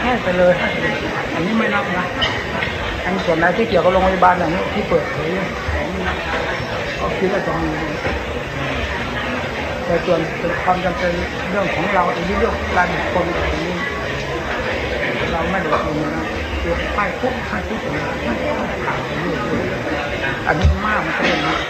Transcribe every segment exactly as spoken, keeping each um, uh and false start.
ให้ไปเลยอันนี้ไม่นับนะอันส่วนไหนที่เกี่ยวกับโรงพยาบาลอย่างนี้ที่เปิดเผยก็คิดว่าจะมีแต่ส่วนเป็นความจำเป็นเรื่องของเราอันนี้เรื่องรายบุคคลอันนี้เราไม่ได้ลงนะคือให้ทุกให้ทุกอย่างให้ข่าวไปเรื่อยๆอันนี้มากมันก็เป็นนะ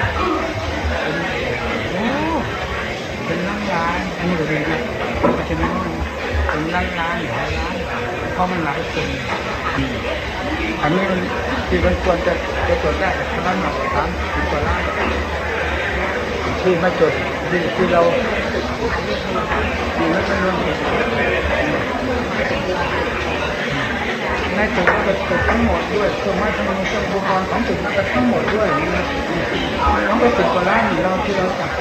โอ้เป็นล้านล้านอันนี้ก็ดีนะเพราะฉะนั้นเป็นล้านล้านหลายล้านเพราะมันหลายคนอันนี้ที่มันควรจะจะตรวจได้แต่ท่านหนักสามสิบกว่าล้านที่ไม่จดที่ที่เราที่ไม่เป็นเรื่องในตึกก็ตึกทั้งหมดด้วยเครื่องไม้เครื่องมือเครื่องอุปกรณ์ของตึกนั้นก็ทั้งหมดด้วยน้องไปตึกกว่าล้านเราที่เราจับ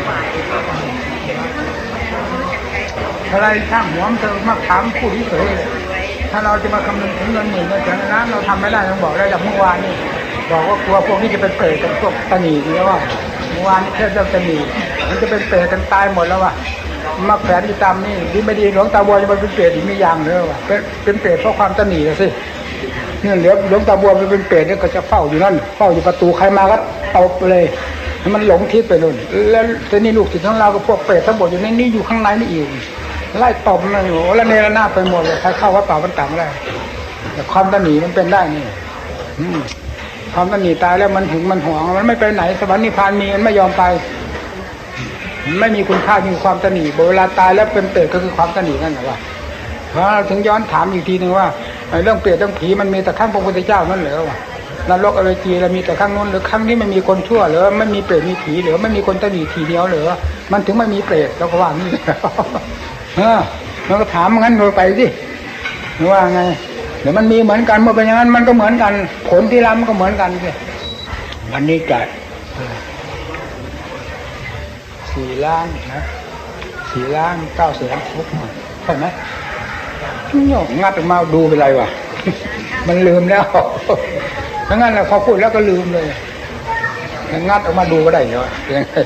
อะไรช่างหัวมันจะมาถามผู้ที่เฉยถ้าเราจะมาคำนึงถึงเงินหมื่นเงินแสนล้านเราทำไม่ได้ต้องบอกได้จากเมื่อวานนี่บอกว่ากลัวพวกนี้จะเป็นเปรตกันพวกตะหนีนี่ว่าเมื่อวานแค่จะตะหนีมันจะเป็นเปรตกันตายหมดแล้วว่ะมาแฝงอยู่ตามนี่ดีไม่ดีหลวงตาบัวจะมาเป็นเปรตอีกไม่ยังเลยว่ะเป็นเป็นเปรตเพราะความตะหนีสิเนี่ยเหลือหลวงตาบัวไปเป็นเปรตเนี่ยก็จะเฝ้าอยู่นั่นเฝ้าอยู่ประตูใครมาก็เอาไปเลยให้มันหลงทิศไปนู่นแล้วทีนี้ลูกศิษย์ของเราก็พวกเปรตทั้งหมดอยู่ในนี้อยู่ข้างในนี่อีกไล่ตบมันอยู่แล้วเนรนาไปหมดเลยใครเข้าวัดป่ามันต่างได้แต่ความตะหนีมันเป็นได้นี่ความตะหนีตายแล้วมันหึงมันหวงมันไม่ไปไหนสวรรค์นิพพานมีมันไม่ยอมไปไม่มีคุณค่ามีความตะหนีเวลาตายแล้วเป็นเปรตก็คือความตะหนีนั่นแหละว่าเพราะถึงย้อนถามอีกทีนึงว่าเรื่องเปรตเรื่องผีมันมีแต่ข้างพระพุทธเจ้านั่นเหรอวะนรกอเวจีเรามีแต่ข้างนู้นหรือข้างนี้ไม่มีคนชั่วหรือไม่มีเปรตมีผีหรือไม่มีคนตะหนีทีเดียวหรือมันถึงไม่มีเปรตแล้วก็ว่านี่เออมันก็ถามงั้นเราไปสิว่าไงเดี๋ยวมันมีเหมือนกันเมื่อเป็นอย่างนั้นมันก็เหมือนกันผลที่รับมันก็เหมือนกันสิวันนี้จ่ายสี่ล้านนะสี่ล้านเก้าแสนทุกใช่ไหมโยกงัดออกมาดูเป็นไรวะมันลืมแล้วถ้างั้นเราเขาพูดแล้วก็ลืมเลยงัดออกมาดูก็ได้เนาะ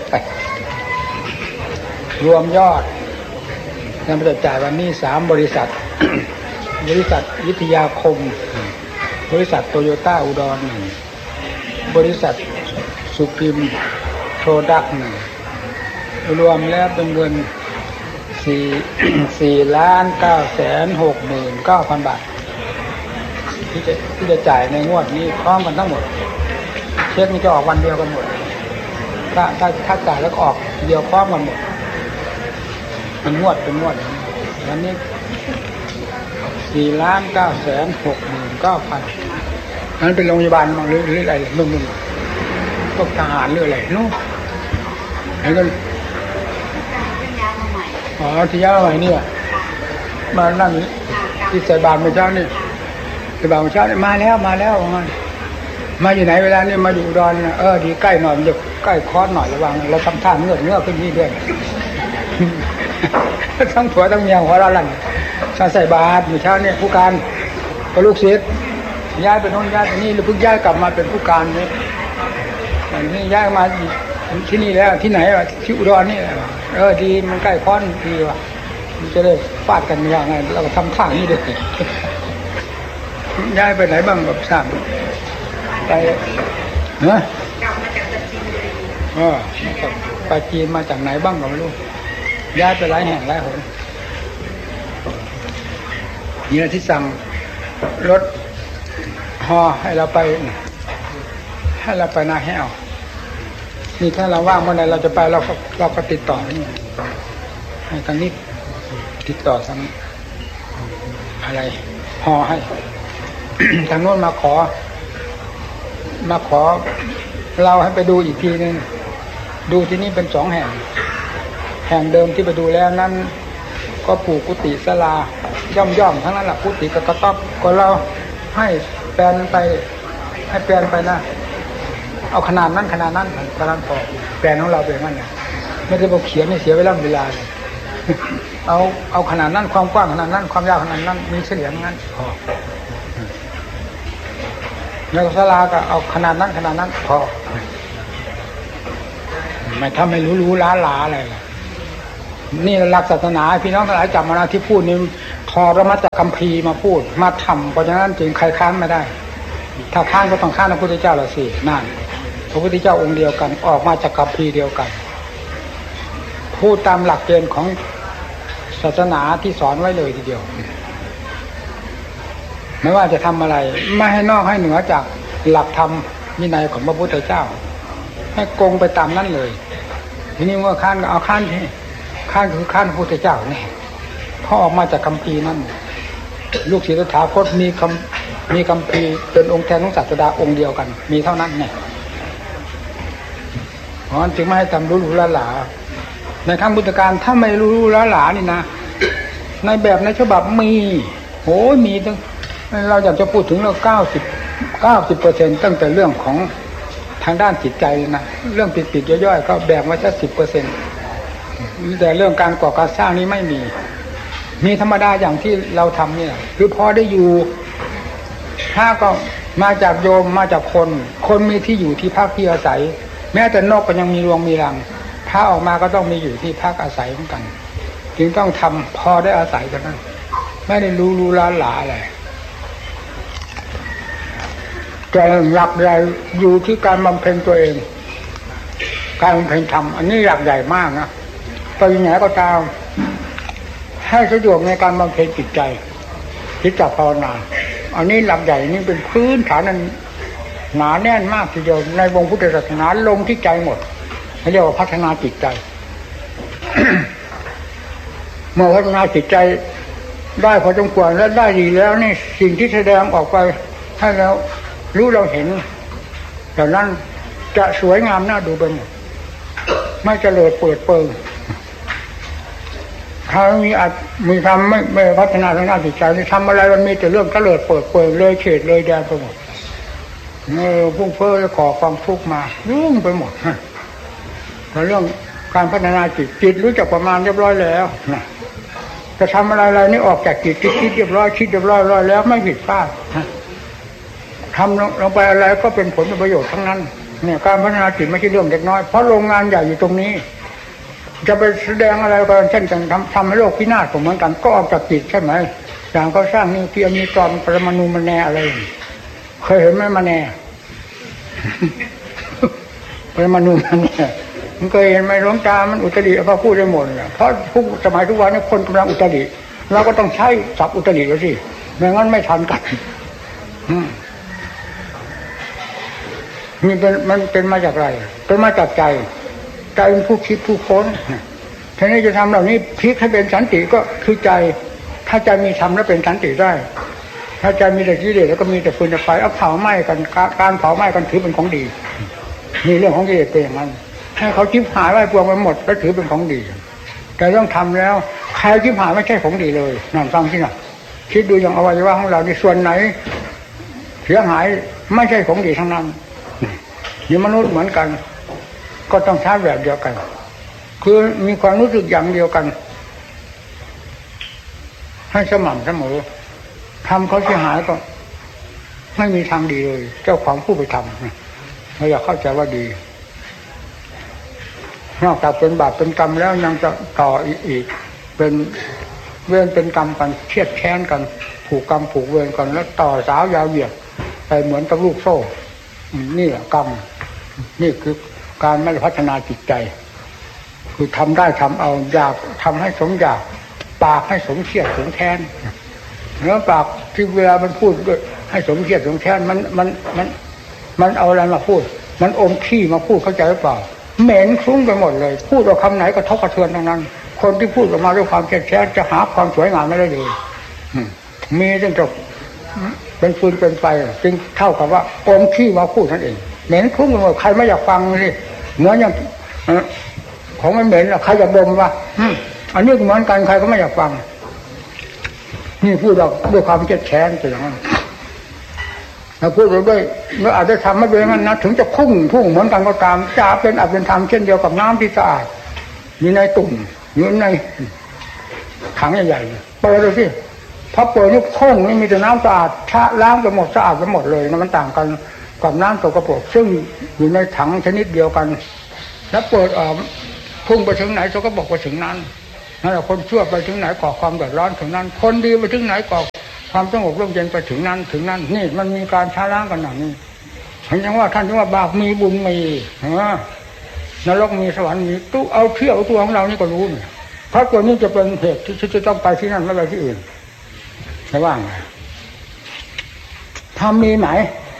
รวมยอดนำไปจ่ายวันนี้สามบริษัท บริษัทวิทยาคมบริษัทโตโยต้าอุดรหนึ่งบริษัทสุพิมโปรดักต์หนึ่งรวมแล้วเป็นเงินสี่สี่ล้านเก้าแสนหกหมื่นเก้าพันบาทที่จะที่จะจ่ายในงวดนี้พร้อมกันทั้งหมดเช็คนี้จะออกวันเดียวกันหมดถ้าถ้าถ้าจ่ายแล้วก็ออกเดียวพร้อมกันหมดเป็นงวดเป็นงวดวันนี้สี่ล้านเก้าแสนหกหมื่นเก้าพันนั้นเป็นโรงพยาบาลมั้งหรือหรืออะไรนุ่มๆพวกทหารหรืออะไรนู้นไอ้ก็อ๋อที่ย่าใหม่เนี่ยมานั่งที่ใส่บาตรเมื่อเช้านี่ใส่บาตรเมื่อเช้านี่มาแล้วมาแล้วมันมาอยู่ไหนเวลานี่มาอยู่อุดรนะเออดีใกล้หน่อยมันจะใกล้คอสหน่อยระวังเราทำท่าเงือกเงือกขึ้นนี่ด้วยทั้งผัวทั้งเมียหัวเราะลั่นถ้าใส่บาตรเมื่อเช้านี่ผู้การกับลูกศิษย์ย้ายไปโน่นย้ายไปนี่หรือเพิ่งย้ายกลับมาเป็นผู้การนี่นี่ย้ายมาที่นี่แล้วที่ไหนวะที่อุดรนี่เออดีมันใกล้คอนดีว่ะมันจะได้ฟาดกันยังไงเราก็ทำท่านี่เลยย้ายไปไหนบ้างแบบสร้างไปเนาะเออไปจีนมาจากไหนบ้างก็ไม่รู้ย้ายไปหลายแห่งหลายหนนี่ที่สั่งรถฮอให้เราไปให้เราไปนาแห้วนี่ถ้าเราว่างเมื่อไหร่เราจะไปเราก็เราก็ติดต่อนี่ให้ทางนี้ติดต่อทางอะไรฮอให้ ทางโน้นมาขอมาขอเราให้ไปดูอีกทีนึงดูที่นี่เป็นสองแห่งแห่งเดิมที่ไปดูแล้วนั้นก็ปลูกกุฏิศาลาย่อมย่อมทั้งนั้นแหละกุฏิกับกระต๊อบก็เราให้แปลนไปให้แปลนไปนะเอาขนาดนั้นขนาดนั้นขนาดพอแปลนของเราเป็นงั้นนะไม่ได้บอกเขียนไม่เสียเวลาเวลาเลยเอาเอาขนาดนั้นความกว้างขนาดนั้นความยาวขนาดนั้นมีเฉลี่ยงั้นพอแล้วศาลาก็เอาขนาดนั้นขนาดนั้นพอไม่ทำให้รู้รู้ล้าล้าอะไรนี่หลักศาสนาพี่น้องทั้งหลายจำมานะที่พูดนี่ถอดออกมาจากคัมภีร์มาพูดมาทำเพราะฉะนั้นจึงใครค้านไม่ได้ถ้าค้านก็ต้องค้านพระพุทธเจ้าละสินั่นพระพุทธเจ้าองค์เดียวกันออกมาจากคัมภีร์เดียวกันพูดตามหลักเกณฑ์ของศาสนาที่สอนไว้เลยทีเดียวไม่ว่าจะทำอะไรไม่ให้นอกให้เหนือจากหลักธรรมวินัยของพระพุทธเจ้าให้กงไปตามนั้นเลยทีนี้เมื่อค้านก็เอาค้านที่ค้านคือค้านพระพุทธเจ้าเนี่ยพอออกมาจากคัมภีร์นั่นลูกศิษย์ตถาคตมีคำมีคัมภีร์เป็นองค์แทนของศาสดาองค์เดียวกันมีเท่านั้นเนี่ยเพราะฉะนั้นจึงไม่ให้ทำรู้รู้ละหลาในครั้งพุทธกาลถ้าไม่รู้รู้ละหลานี่นะในแบบในฉบับมีโหมีตั้งเราอยากจะพูดถึงเราเก้าสิบเก้าสิบเปอร์เซ็นต์ตั้งแต่เรื่องของทางด้านจิตใจนะเรื่องปิดๆย่อยๆก็แบ่งไว้แค่สิบเปอร์เซ็นต์แต่เรื่องการก่อการสร้างนี้ไม่มีมีธรรมดาอย่างที่เราทำเนี่ยคือพอได้อยู่ถ้าก็มาจากโยมมาจากคนคนมีที่อยู่ที่พักที่อาศัยแม้แต่นกก็ยังมีรวงมีรังถ้าออกมาก็ต้องมีอยู่ที่พักอาศัยเหมือนกันจึงต้องทำพอได้อาศัยกันนั่นไม่ได้รู้รู้ล้าหลาอะไรแต่หลักใหญ่อยู่ที่การบำเพ็ญตัวเองการบำเพ็ญธรรมอันนี้หลักใหญ่มากนะไปไหนก็ตามให้สะดวกในการบำเพ็ญจิตใจจิตตภาวนาอันนี้หลักใหญ่นี่เป็นพื้นฐานนั้นหนาแน่นมากทีเดียวในวงพุทธศาสนาลงที่ใจหมดเรียกว่าพัฒนาจิตใจ เมื่อพัฒนาจิตใจได้พอสมควรและได้ดีแล้วนี่สิ่งที่แสดงออกไปให้แล้วรู้เราเห็นแต่นั้นจะสวยงามน่าดูไปหมดไม่เจริญเปิดเปิงถ้ามีอาจมีทำไม่ไม่พัฒนาทางด้านจิตใจนี่ทำอะไรมันมีแต่เรื่องเจริญเปิดเปิงเลยเฉดเลยแดนไปหมดเออพุ่งเฟ้อจะขอความทุกข์มายุ่งไปหมดแต่เรื่องการพัฒนาจิตจิตรู้จักประมาณเรียบร้อยแล้วนะจะทำอะไรอะไรนี่ออกจากจิตคิดเรียบร้อยคิดเรียบร้อยร้อยแล้วไม่ผิดพลาดทำลงไปอะไรก็เป็นผลเป็นประโยชน์ทั้งนั้นเนี่ยการพัฒนาจิตไม่ใช่เรื่องเล็กน้อยเพราะโรงงานใหญ่อยู่ตรงนี้จะไปแสดงอะไรก็เช่นกันทำทำให้โลกพินาศเหมือนกันก็ออกจากจิตใช่ไหมอย่างเขาสร้างนิวเคลียร์มีตอนปรมาณูมันแน่อะไรเคยเห็นไหมมันแน่ปรมาณูมันแน่มันเคยเห็นไหมหลวงตามันอุตริเขาพูดได้หมดเพราะทุกสมัยทุกวันนี้คนกำลังอุตริเราก็ต้องใช้ศัพท์อุตริแล้วสิไม่งั้นไม่ทันกันนี่เป็นมันเป็นมาจากอะไรเป็นมาจากใจใจเป็นผู้คิดผู้ค้นทีนี้จะทำเหล่านี้พลิกให้เป็นสันติก็คือใจถ้าใจมีธรรมแล้วเป็นสันติได้ถ้าใจมีแต่กิเลสแล้วก็มีแต่ฟืนแต่ไฟเอาเผาไหม้กันการเผาไหม้กันถือเป็นของดีมีเรื่องของกิเลสเป็นอย่างนั้นให้เขาชิบหายไว้พวงไปหมดแล้วถือเป็นของดีแต่ต้องทำแล้วใครชิบหายไม่ใช่ของดีเลยนั่นฟังที่น่ะคิดดูอย่างอวัยวะของเราในส่วนไหนเสียหายไม่ใช่ของดีทั้งนั้นนี่มนุษย์เหมือนกันก็ต้องใช้แบบเดียวกันคือมีความรู้สึกอย่างเดียวกันให้สม่ำเสมอทำเขาเสียหายก็ไม่มีทางดีเลยเจ้าของผู้ไปทำเราอยากเข้าใจว่าดีนอกจากเป็นบาปเป็นกรรมแล้วยังจะต่ออีกเป็นเวรเป็นกรรมกันเครียดแค้นกันผูกกรรมผูกเวรกันแล้วต่อสาวยาวเหยียดไปเหมือนกับลูกโซ่นี่แหละกรรมนี่คือการไม่พัฒนาจิตใจคือทำได้ทำเอาอยากทำให้สมอยากปากให้สมเครียดสมแค้นเนื้อปากที่เวลามันพูดด้วยให้สมเครียดสมแค้นมันมันมันมันเอาอะไรมาพูดมันอมขี้มาพูดเข้าใจหรือเปล่าเหม็นคลุ้งไปหมดเลยพูดเอาคำไหนก็ทบกระเทือนทั้งนั้นคนที่พูดออกมาด้วยความเครียดแค้นจะหาความสวยงามไม่ได้เลยมีตั้งแต่เป็นฟืนเป็นไฟจึงเท่ากับว่าอมขี้มาพูดนั่นเองเหม็นคลุ้งไปหมดใครไม่อยากฟังเลยเหมือนอย่างของมันเหม็นใครอยากดมวะอันนี้เหมือนกันใครก็ไม่อยากฟังนี่พูดเราด้วยความเครียดแค้นอย่างนั้นเราพูดเราด้วยเราอาจจะทำไม่เป็นงั้นนะถึงจะพุ่งพุ่งเหมือนกันก็ตามจะเป็นอาจเป็นธรรมเช่นเดียวกับน้ำที่สะอาดอยู่ในตุ่มอยู่ในถังใหญ่ๆเปิดดูสิพอเปิดนี่พุ่งนี่มีแต่น้ำสะอาดชะล้างไปหมดสะอาดไปหมดเลยนะมันต่างกันกับน้ำสกปรกซึ่งอยู่ในถังชนิดเดียวกันแล้วเปิดออกพุ่งไปถึงไหนสกปรกไปถึงนั้นนั่นแหละคนชั่วไปถึงไหนก่อความเดือดร้อนถึงนั้นคนดีไปถึงไหนก่อความสงบร่มเย็นไปถึงนั้นถึงนั้นนี่มันมีการช้าล้างกันอย่างนี้ฉันยังว่าท่านยังว่าบาปมีบุญมีนรกมีสวรรค์มีตู้เอาเที่ยวตัวของเรานี่ก็รู้เนี่ยเพราะตัวนี้จะเป็นเหตุที่จะต้องไปที่นั่นไม่ไปที่อื่นไม่ว่าไงทำมีไหม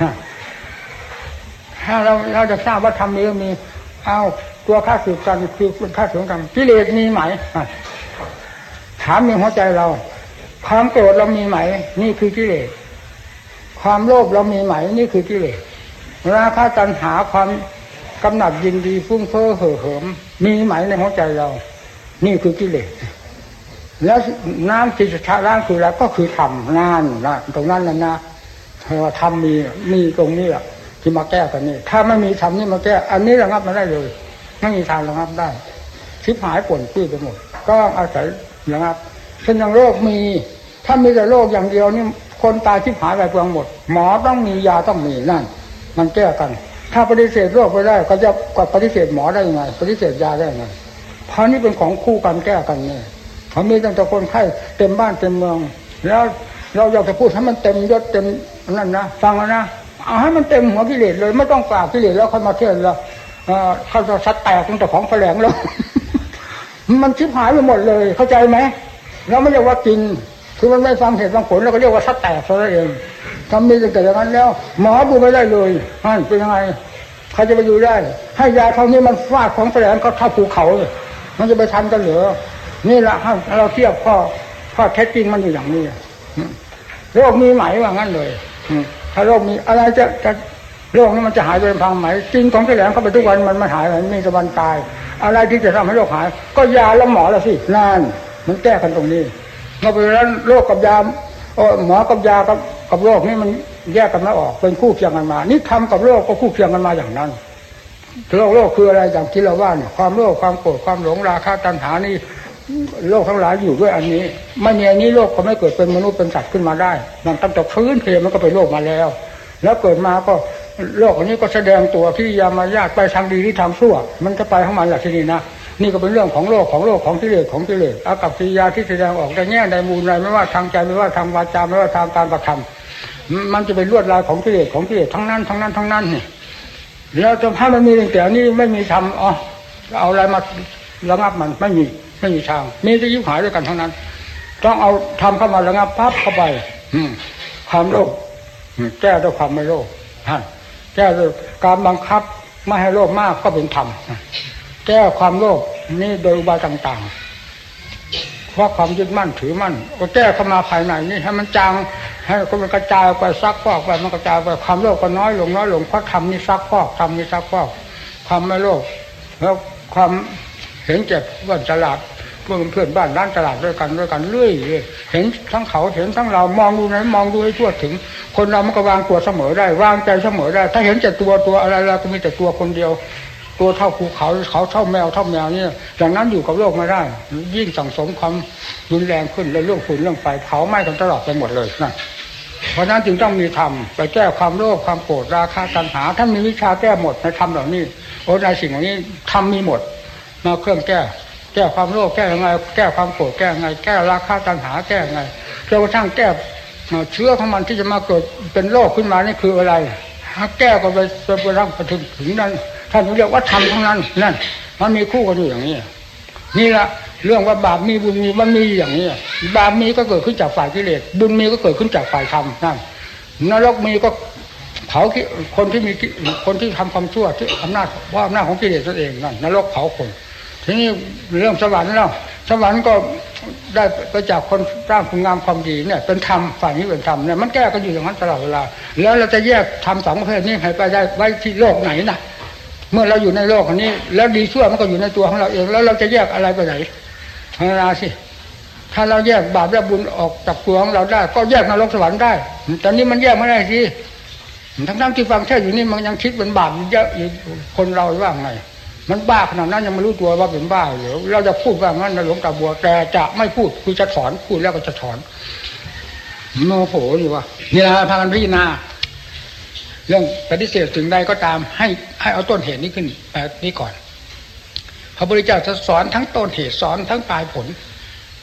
ถ้าเราเราจะทราบว่าทำมีก็มีเอาตัวข้าศึกกันคือข้าศึกกันกิเลสมีไหมถามในหัวใจเราความโกรธเรามีไหมนี่คือกิเลสความโลภเรามีไหมนี่คือกิเลสราคะตัณหาความกำหนัดยินดีฟุ้งเฟ้อเห่อเหิมมีไหมในหัวใจเรานี่คือกิเลสแล้วน้ำที่จะชะล้างคืออะไรก็คือธรรมนั่นนะตรงนั้นนะนะว่าธรรมมีมีตรงนี้แหละที่มาแก้กันนี่ถ้าไม่มีธรรมนี่มาแก้อันนี้ระงับมาได้เลยไม่มีทางระงับได้ชิบหายป่นปี้ไปหมดก็อาศัยระงับเช่นอย่างโรคมีถ้ามีแต่โรคอย่างเดียวนี่คนตายชิบหายไปเปลืองหมดหมอต้องมียาต้องมีนั่นมันแก้กันถ้าปฏิเสธโรคไปได้ก็จะกดปฏิเสธหมอได้ยังไงปฏิเสธยาได้ยังไงเพราะนี่เป็นของคู่กันแก้กันเนี่ยเขามีตั้งแต่คนไข้เต็มบ้านเต็มเมืองแล้วเราอยากจะพูดให้มันเต็มยศเต็มนั่นนะฟังนะเอาให้มันเต็มหัวกิเลสเลยไม่ต้องปราบกิเลสแล้วค่อยมาเทศแล้วเขาจะซัดแตกตั้งแต่ของแฝงแล้วมันชิบหายไปหมดเลยเข้าใจไหมแล้วไม่เรียกว่ากินคือมันไม่ฟังเหตุฟังผลแล้วก็เรียกว่าซัดแตกซะเองทำมีจะเกิดอย่างนั้นแล้วหมอดูไม่ได้เลยนั่นเป็นยังไงใครจะไปดูได้ให้ยาเท่านี้มันฟาดของแฝงก็เท่าภูเขาเลยมันจะไปทันกันเหรอนี่แหละเราเทียบข้อข้อเท็จจริงมันอยู่อย่างนี้โรคมีไหมว่างั้นเลยถ้าโรคมีอะไรจะจะโรคนี้มันจะหายไปพังไหมกินของแฝงเข้าไปทุกวันมันไม่หายมันมีแต่วันตายอะไรที่จะทำให้โรคหายก็ยาและหมอละสินั่นมันแก้กันตรงนี้เมื่อเป็นโรคกับยาหมอกับยากับกับโรคนี่มันแยกกันไม่ออกเป็นคู่เคียงกันมานี่ทำกับโรคก็คู่เคียงกันมาอย่างนั้นโรคโรคคืออะไรอย่างที่เราว่าเนี่ยความโลภความโกรธความหลงราคะตัณหานี่โลกทั้งหลายอยู่ด้วยอันนี้ไม่มีอันนี้โลกก็ไม่เกิดเป็นมนุษย์เป็นสัตว์ขึ้นมาได้มันตั้งแต่พื้นเพมันก็เป็นโลกมาแล้วแล้วเกิดมาก็โลกอันนี้ก็แสดงตัวที่ยามายาไปทางดีที่ทางชั่วมันจะไปของมันแหละที่นี่นะนี่ก็เป็นเรื่องของโลกของโลกของกิเลสของกิเลสอากับกิริยาที่แสดงออกในแง่ในมูลในไม่ว่าทางใจไม่ว่าทางวาจาไม่ว่าทางการกระทำมันจะเป็นลวดลายของกิเลสของกิเลสทั้งนั้นทั้งนั้นทั้งนั้นนี่แล้วจะให้มันมีแต่นี่ไม่มีทำอ๋อเอาอะไรมาระงับมันไม่มีไม่มีทางมีแต่ยิ่งหายด้วยกันทั้งนั้นต้องเอาทำเข้ามาระงับปั๊บเข้าไปความโลภแก้ด้วยความไม่โลภแก้ด้วยการบังคับไม่ให้โลภมากก็เป็นธรรมแก้ความโลภนี่โดยอุบายต่างๆเพราะความยึดมั่นถือมั่นก็แก้เข้ามาภายในนี่ให้มันจางให้มันกระจายไปซักฟอกไปมันกระจายไปความโลภก็น้อยลงน้อยลงเพราะธรรมนี่ซักฟอกธรรมนี่ซักฟอกความไม่โลภแล้วความเห็นแก่ว่าตลาดเพื่อนเพื่อนบ้านร้านตลาดด้วยกันด้วยกันเรื่อยเห็นทั้งเขาเห็นทั้งเรามองดูไหนมองดูให้ทั่วถึงคนเรามันก็วางตัวเสมอได้วางใจเสมอได้ถ้าเห็นแต่ตัวตัวอะไรเราก็มีแต่ตัวคนเดียวตัวเท่าภูเขาเขาเท่าแมวเท่าแมวนี่อย่างนั้นอยู่กับโลกไม่ได้ยิ่งสั่งสมความรุนแรงขึ้นแล้วเรื่องฝุ่นเรื่องไฟเผาไหม้กันตลอดไปหมดเลยนะเพราะนั้นจึงต้องมีธรรมไปแก้ความโลภความโกรธราคะตัณหาถ้ามีวิชาแก้หมดในธรรมเหล่านี้โอ้ในสิ่งเหล่านี้ธรรมมีหมดมาเครื่องแก้แก้ความโลภแก้ยังไงแก้ความโกรธแก้ยังไงแก้ราคะตัณหาแก้ยังไงจนกระทั่งแก้เชื้อของมันที่จะมาเกิดเป็นโรคขึ้นมานี่คืออะไรแก้ก็ไปไปรักไปถึงถึงนั้นท่านเรียกว่าธรรมทั้งนั้นนั่นมันมีคู่กันอยู่อย่างนี้นี่แหละเรื่องว่าบาปมีบุญมีมันมีอย่างนี้บาปมีก็เกิดขึ้นจากฝ่ายกิเลสบุญมีก็เกิดขึ้นจากฝ่ายธรรมนั่นนรกมีก็เผาคนที่มีคนที่ทำความชั่วที่อำนาจว่าอำนาจของกิเลสตัวเองนั่นนรกเผาคนทีนี้เรื่องสวรรค์แล้วสวรรค์ก็ได้ไปจากคนสร้างคุณงามความดีเนี่ยเป็นธรรมฝ่ายนี้เป็นธรรมเนี่ยมันแก้กันอยู่อย่างนั้นตลอดเวลาแล้วเราจะแยกธรรมสองประเภทนี้ให้ไปได้ไว้ที่โลกไหนนะเมื่อเราอยู่ในโลกนี้แล้วดีชั่วมันก็อยู่ในตัวของเราเองแล้วเราจะแยกอะไรไปไหนพิจารณาสิถ้าเราแยกบาปและบุญออกจากตัวของเราได้ก็แยกนรกสวรรค์ได้แต่นี้มันแยกไม่ได้สิทั้งๆที่ฟังแค่อยู่นี่มันยังคิดเป็นบาปเยอะอยู่คนเราว่าไงมันบ้าขนาดนั้นยังไม่รู้ตัวว่าเป็นบ้าหรือเราจะพูดว่างั้นในหลวงตาบัวแต่จะไม่พูดคือจะถอนพูดแล้วก็จะถอนโมโหอยู่ว่านี่แหละพากันพิจารณาเรื่องปฏิเสธถึงใดก็ตามให้ให้เอาต้นเหตุนี้ขึ้นแบบนี้ก่อนพระพุทธเจ้าจะสอนทั้งต้นเหตุสอนทั้งปลายผล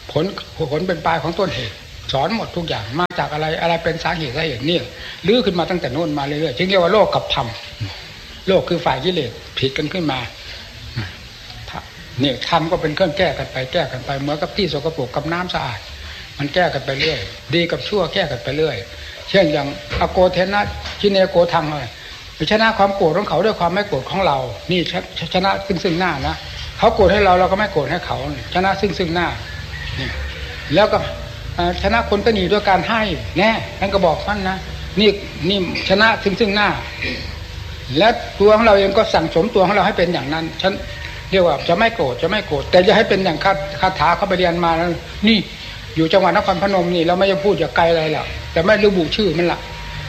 ผลผลเป็นปลายของต้นเหตุสอนหมดทุกอย่างมาจากอะไรอะไรเป็นสาเหตุสาเหตุนี่ลื้อขึ้นมาตั้งแต่โน้นมาเรื่อยๆจึงเรียกว่าโลกกับธรรมโลกคือฝ่ายกิเลสผิดกันขึ้นมาเนี่ยธรรมก็เป็นเครื่องแก้กันไปแก้กันไปเหมือนกับที่สกปรกกับน้ำสะอาดมันแก้กันไปเรื่อยดีกับชั่วแก้กันไปเรื่อยเช่นอย่างอโกเทนะชิเนโกทังอะไรไปชนะความโกรธของเขาด้วยความไม่โกรธของเรานี่ชนะซึ่งซึ่งหน้านะเขาโกรธให้เราเราก็ไม่โกรธให้เขาชนะซึ่งซึ่งหน้านี่แล้วก็ชนะคนตนีด้วยการให้แน่นั่นก็บอกท่านนะนี่นี่ชนะซึ่งซึ่งหน้าและตัวของเราเองก็สั่งสมตัวของเราให้เป็นอย่างนั้นฉันเรียกว่าจะไม่โกรธจะไม่โกรธแต่จะให้เป็นอย่างคาถาเขาไปเรียนมาแล้วนี่อยู่จังหวัดนครพนมนี่เราไม่จะพูดอย่าไกลอะไรหรอกแต่ไม่ระบุชื่อมันละ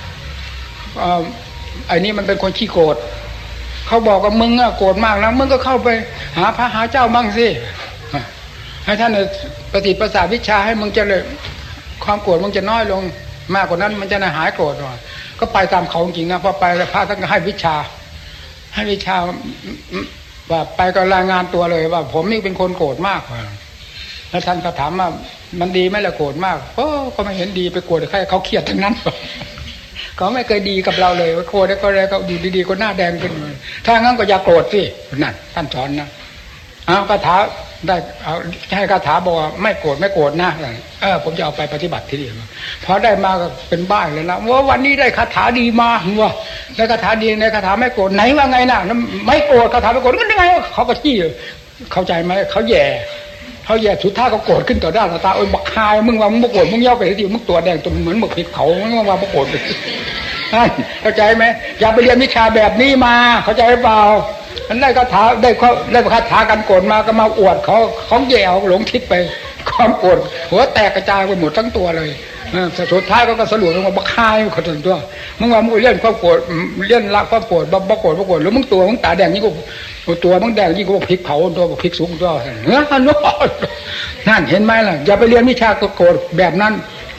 ไอ้นี่มันเป็นคนขี้โกรธเขาบอกว่ามึงอะโกรธมากนะมึงก็เข้าไปหาพระหาเจ้าบ้างสิให้ท่านประสิทธิ์ประสาทวิชาให้มึงจะเลยความโกรธมึงจะน้อยลงมากกว่านั้นมันจะน่าหายโกรธหน่อยก็ไปตามเขาจริงนะพอไปพระท่านก็ให้วิชาให้วิชาว่าไปก็รายงานตัวเลยว่าผมนี่เป็นคนโกรธมากแล้วท่านก็ถามว่ามันดีไหมล่ะโกรธมากโอ้ก็ไม่เห็นดีไปโกรธใครเขาเครียดทั้งนั้นเขาไม่เคยดีกับเราเลยโกรธได้ก็ได้ก็ดีดีๆก็หน้าแดงขึ้นมาถ้างั้นก็อย่าโกรธสินั่นท่านสอนนะเอาคาถาได้เอาให้คาถาบอกว่าไม่โกรธไม่โกรธนะเออผมจะเอาไปปฏิบัติที่นี่พอได้มาก็เป็นบ้าเลยนะว่าวันนี้ได้คาถาดีมาว่าได้คาถาดีในคาถาไม่โกรธไหนว่าไงนะไม่โกรธคาถาไม่โกรธก็ยังไงเขาก็จี้เข้าใจไหมเขาแย่เขาแย่สุดท้ายเขาโกรธขึ้นต่อหน้าต่อตาโอ้ยบักคายมึงว่ามึงโกรธมึงเย้าไปที่มึงตัวแดงตัวเหมือนหมึกผิดเขามึงว่าโกรธเข้าใจไหมอย่าไปเรียนวิชาแบบนี้มาเข้าใจเปล่าอันได้คาถาได้เขาได้คาถากันโกรธมาก็มาอวดเขาเขาแย่เอาหลงทิศไปความโกรธหัวแตกกระจายไปหมดทั้งตัวเลยสุดท้ายก็สรุปว่าบักคายเขาถึงตัวมึงว่ามึงเล่นความโกรธเล่นละความโกรธบักโกรธบักโกรธแล้วมึงตัวมึงตาแดงนี่กูตัวมึงแดงนี่กูพริกเผาตัวพริกสูงตัวเนื้อนั่นนั่นเห็นไหมล่ะอย่าไปเรียนวิชาโกรธแบบนั้น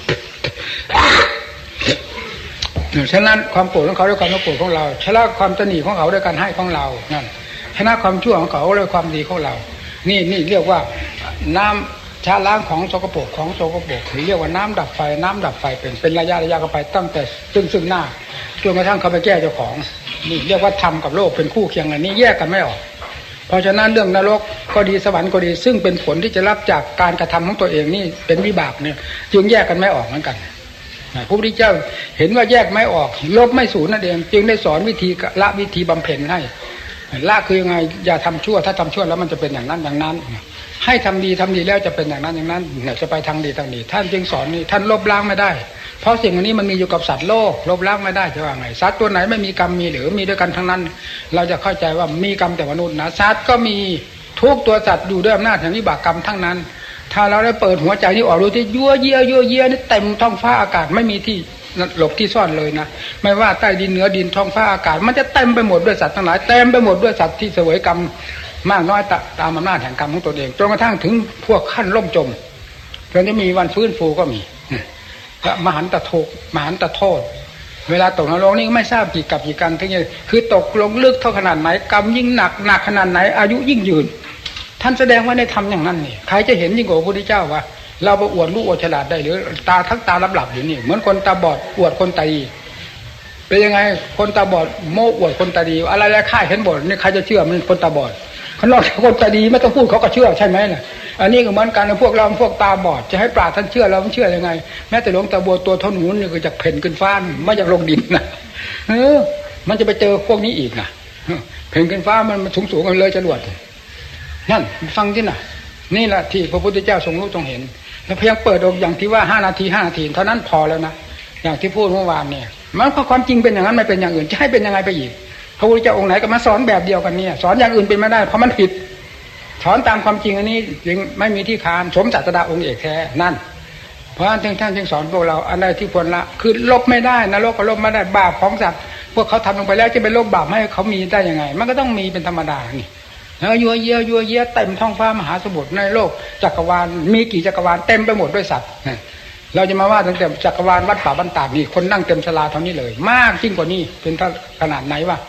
ฉะนั้นความโกรธของเขาด้วยความโกรธของเราชนะความตนีของเขาด้วยการให้ของเรานั่นชนะความชั่วของเขาด้วยความดีของเรานี่นี่เรียกว่าน้ำชาล้างของสกปรกของสกปรกหรือเรียกว่าน้ำดับไฟน้ำดับไฟเป็นเป็นระยะระยะกันไปตั้งแต่ซึ่งซึ่งหน้าจนกระทั่งเขาไปแก้เจ้าของนี่เรียกว่าธรรมกับโลกเป็นคู่เคียงกันนี้แยกกันไม่ออกเพราะฉะนั้นเรื่องนรกก็ดีสวรรค์ก็ดีซึ่งเป็นผลที่จะรับจากการกระทำของตัวเองนี่เป็นวิบากเนี่ยจึงแยกกันไม่ออกเหมือนกันพระพุทธเจ้าเห็นว่าแยกไม่ออกลบไม่สูญนั่นเองจึงได้สอนวิธีละวิธีบำเพ็ญให้ละคือยังไงอย่าทำชั่วถ้าทำชั่วแล้วมันจะเป็นอย่างนั้นอย่างนั้นให้ทำดีทำดีแล้วจะเป็นอย่างนั้นอย่างนั้นเนี่ยจะไปทางดีทางดีท่านจึงสอนนี่ท่านลบล้างไม่ได้เพราะสิ่งนี้มันมีอยู่กับสัตว์โลกลบล้างไม่ได้จะว่าไงสัตว์ตัวไหนไม่มีกรรมมีหรือมีด้วยกันทั้งนั้นเราจะเข้าใจว่ามีกรรมแต่มนุษย์นะสัตว์ก็มีทุกตัวสัตว์อยู่ด้วยอำนาจแห่งวิบากกรรมทั้งนั้นถ้าเราได้เปิดหัวใจนี่ออกดูที่ยั่วเยี่ยยั่วเยี่ยนี่เต็มท้องฟ้าอากาศไม่มีที่หลบที่ซ่อนเลยนะไม่ว่าใต้ดินเหนือดินท้องฟ้าอากาศมันจะเต็มไปหมดด้วยสัตว์ทั้งหลายเต็มไปหมดด้วยสัตว์ที่เสวยกรรมมากน้อยตามอำนาจแห่งกรรมของตนเองจนกระทั่งถึงพวกขั้นล่มจมจนจะมีวันฟื้นฟูก็มีมหันตโทษมหันตโทษเวลาตกนรกนี่ไม่ทราบกี่กับกี่กันทั้งนี้คือตกลงลึกเท่าขนาดไหนกรรมยิ่งหนักหนักขนาดไหนอายุยิ่งยืนท่านแสดงว่าได้ทำอย่างนั้นนี่ใครจะเห็นยิ่งกว่าพระพุทธเจ้าวะเราไปอวดรู้อวดฉลาดได้หรือตาทั้งตาลับหลับอยู่นี่เหมือนคนตาบอดอวดคนตาดีเป็นยังไงคนตาบอดโม้อวดคนตาดีอะไรแล้วข้าเห็นบอดนี่ใครจะเชื่อมันคนตาบอดเขานอกจากคนตาดีไม่ต้องพูดเขาก็เชื่อใช่ไหมล่ะอันนี้ก็เหมือนกันพวกเราพวกตาบอดจะให้ปราชญ์ท่านเชื่อเราเชื่อยังไงแม้แต่หลวงตาบัวตัวเท่าหนูนี่ก็จะเพ่นขึ้นฟ้าไม่อยากลงดินนะเออมันจะไปเจอพวกนี้อีกนะเพ่นขึ้นฟ้ามันสูงสูงกันเลยจรวดนั่นฟังที่น่ะนี่แหละที่พระพุทธเจ้าทรงรู้ทรงเห็นแล้วเพียงเปิดอกอย่างที่ว่าห้านาทีห้านาทีเท่านั้นพอแล้วนะอย่างที่พูดเมื่อวานเนี่ยมันความจริงเป็นอย่างนั้นไม่เป็นอย่างอื่นจะให้เป็นยังไงไปอีกพระพุทธเจ้าองค์ไหนก็มาสอนแบบเดียวกันเนี่ยสอนอย่างอื่นเป็นไม่ได้เพราะมันผิดสอนตามความจริงอันนี้จึงไม่มีที่ค้านสมศาสดาองค์เอกแท้นั่นเพราะฉะนั้นท่านจึงสอนพวกเราอันใดที่ควรละคือลบไม่ได้นรกก็ลบไม่ได้บาปของสัตว์พวกเขาทำลงไปแล้วจะไปลบบาปให้เขามีได้ยังไงมันก็ต้องมีเป็นธรรมดานี่แล้วยัวเยี่ยยัวเยี่ยเต็มท้องฟ้ามหาสมุทรในโลกจักรวาลมีกี่จักรวาลเต็มไปหมดด้วยสัตว์เราจะมาว่าตั้งแต่จักรวาลวัดป่าบ้านตาดนี่คนนั่งเต็มศาลาเท่านี้เลยมากยิ่งกว่านี้เป็นขนาดไหนวะ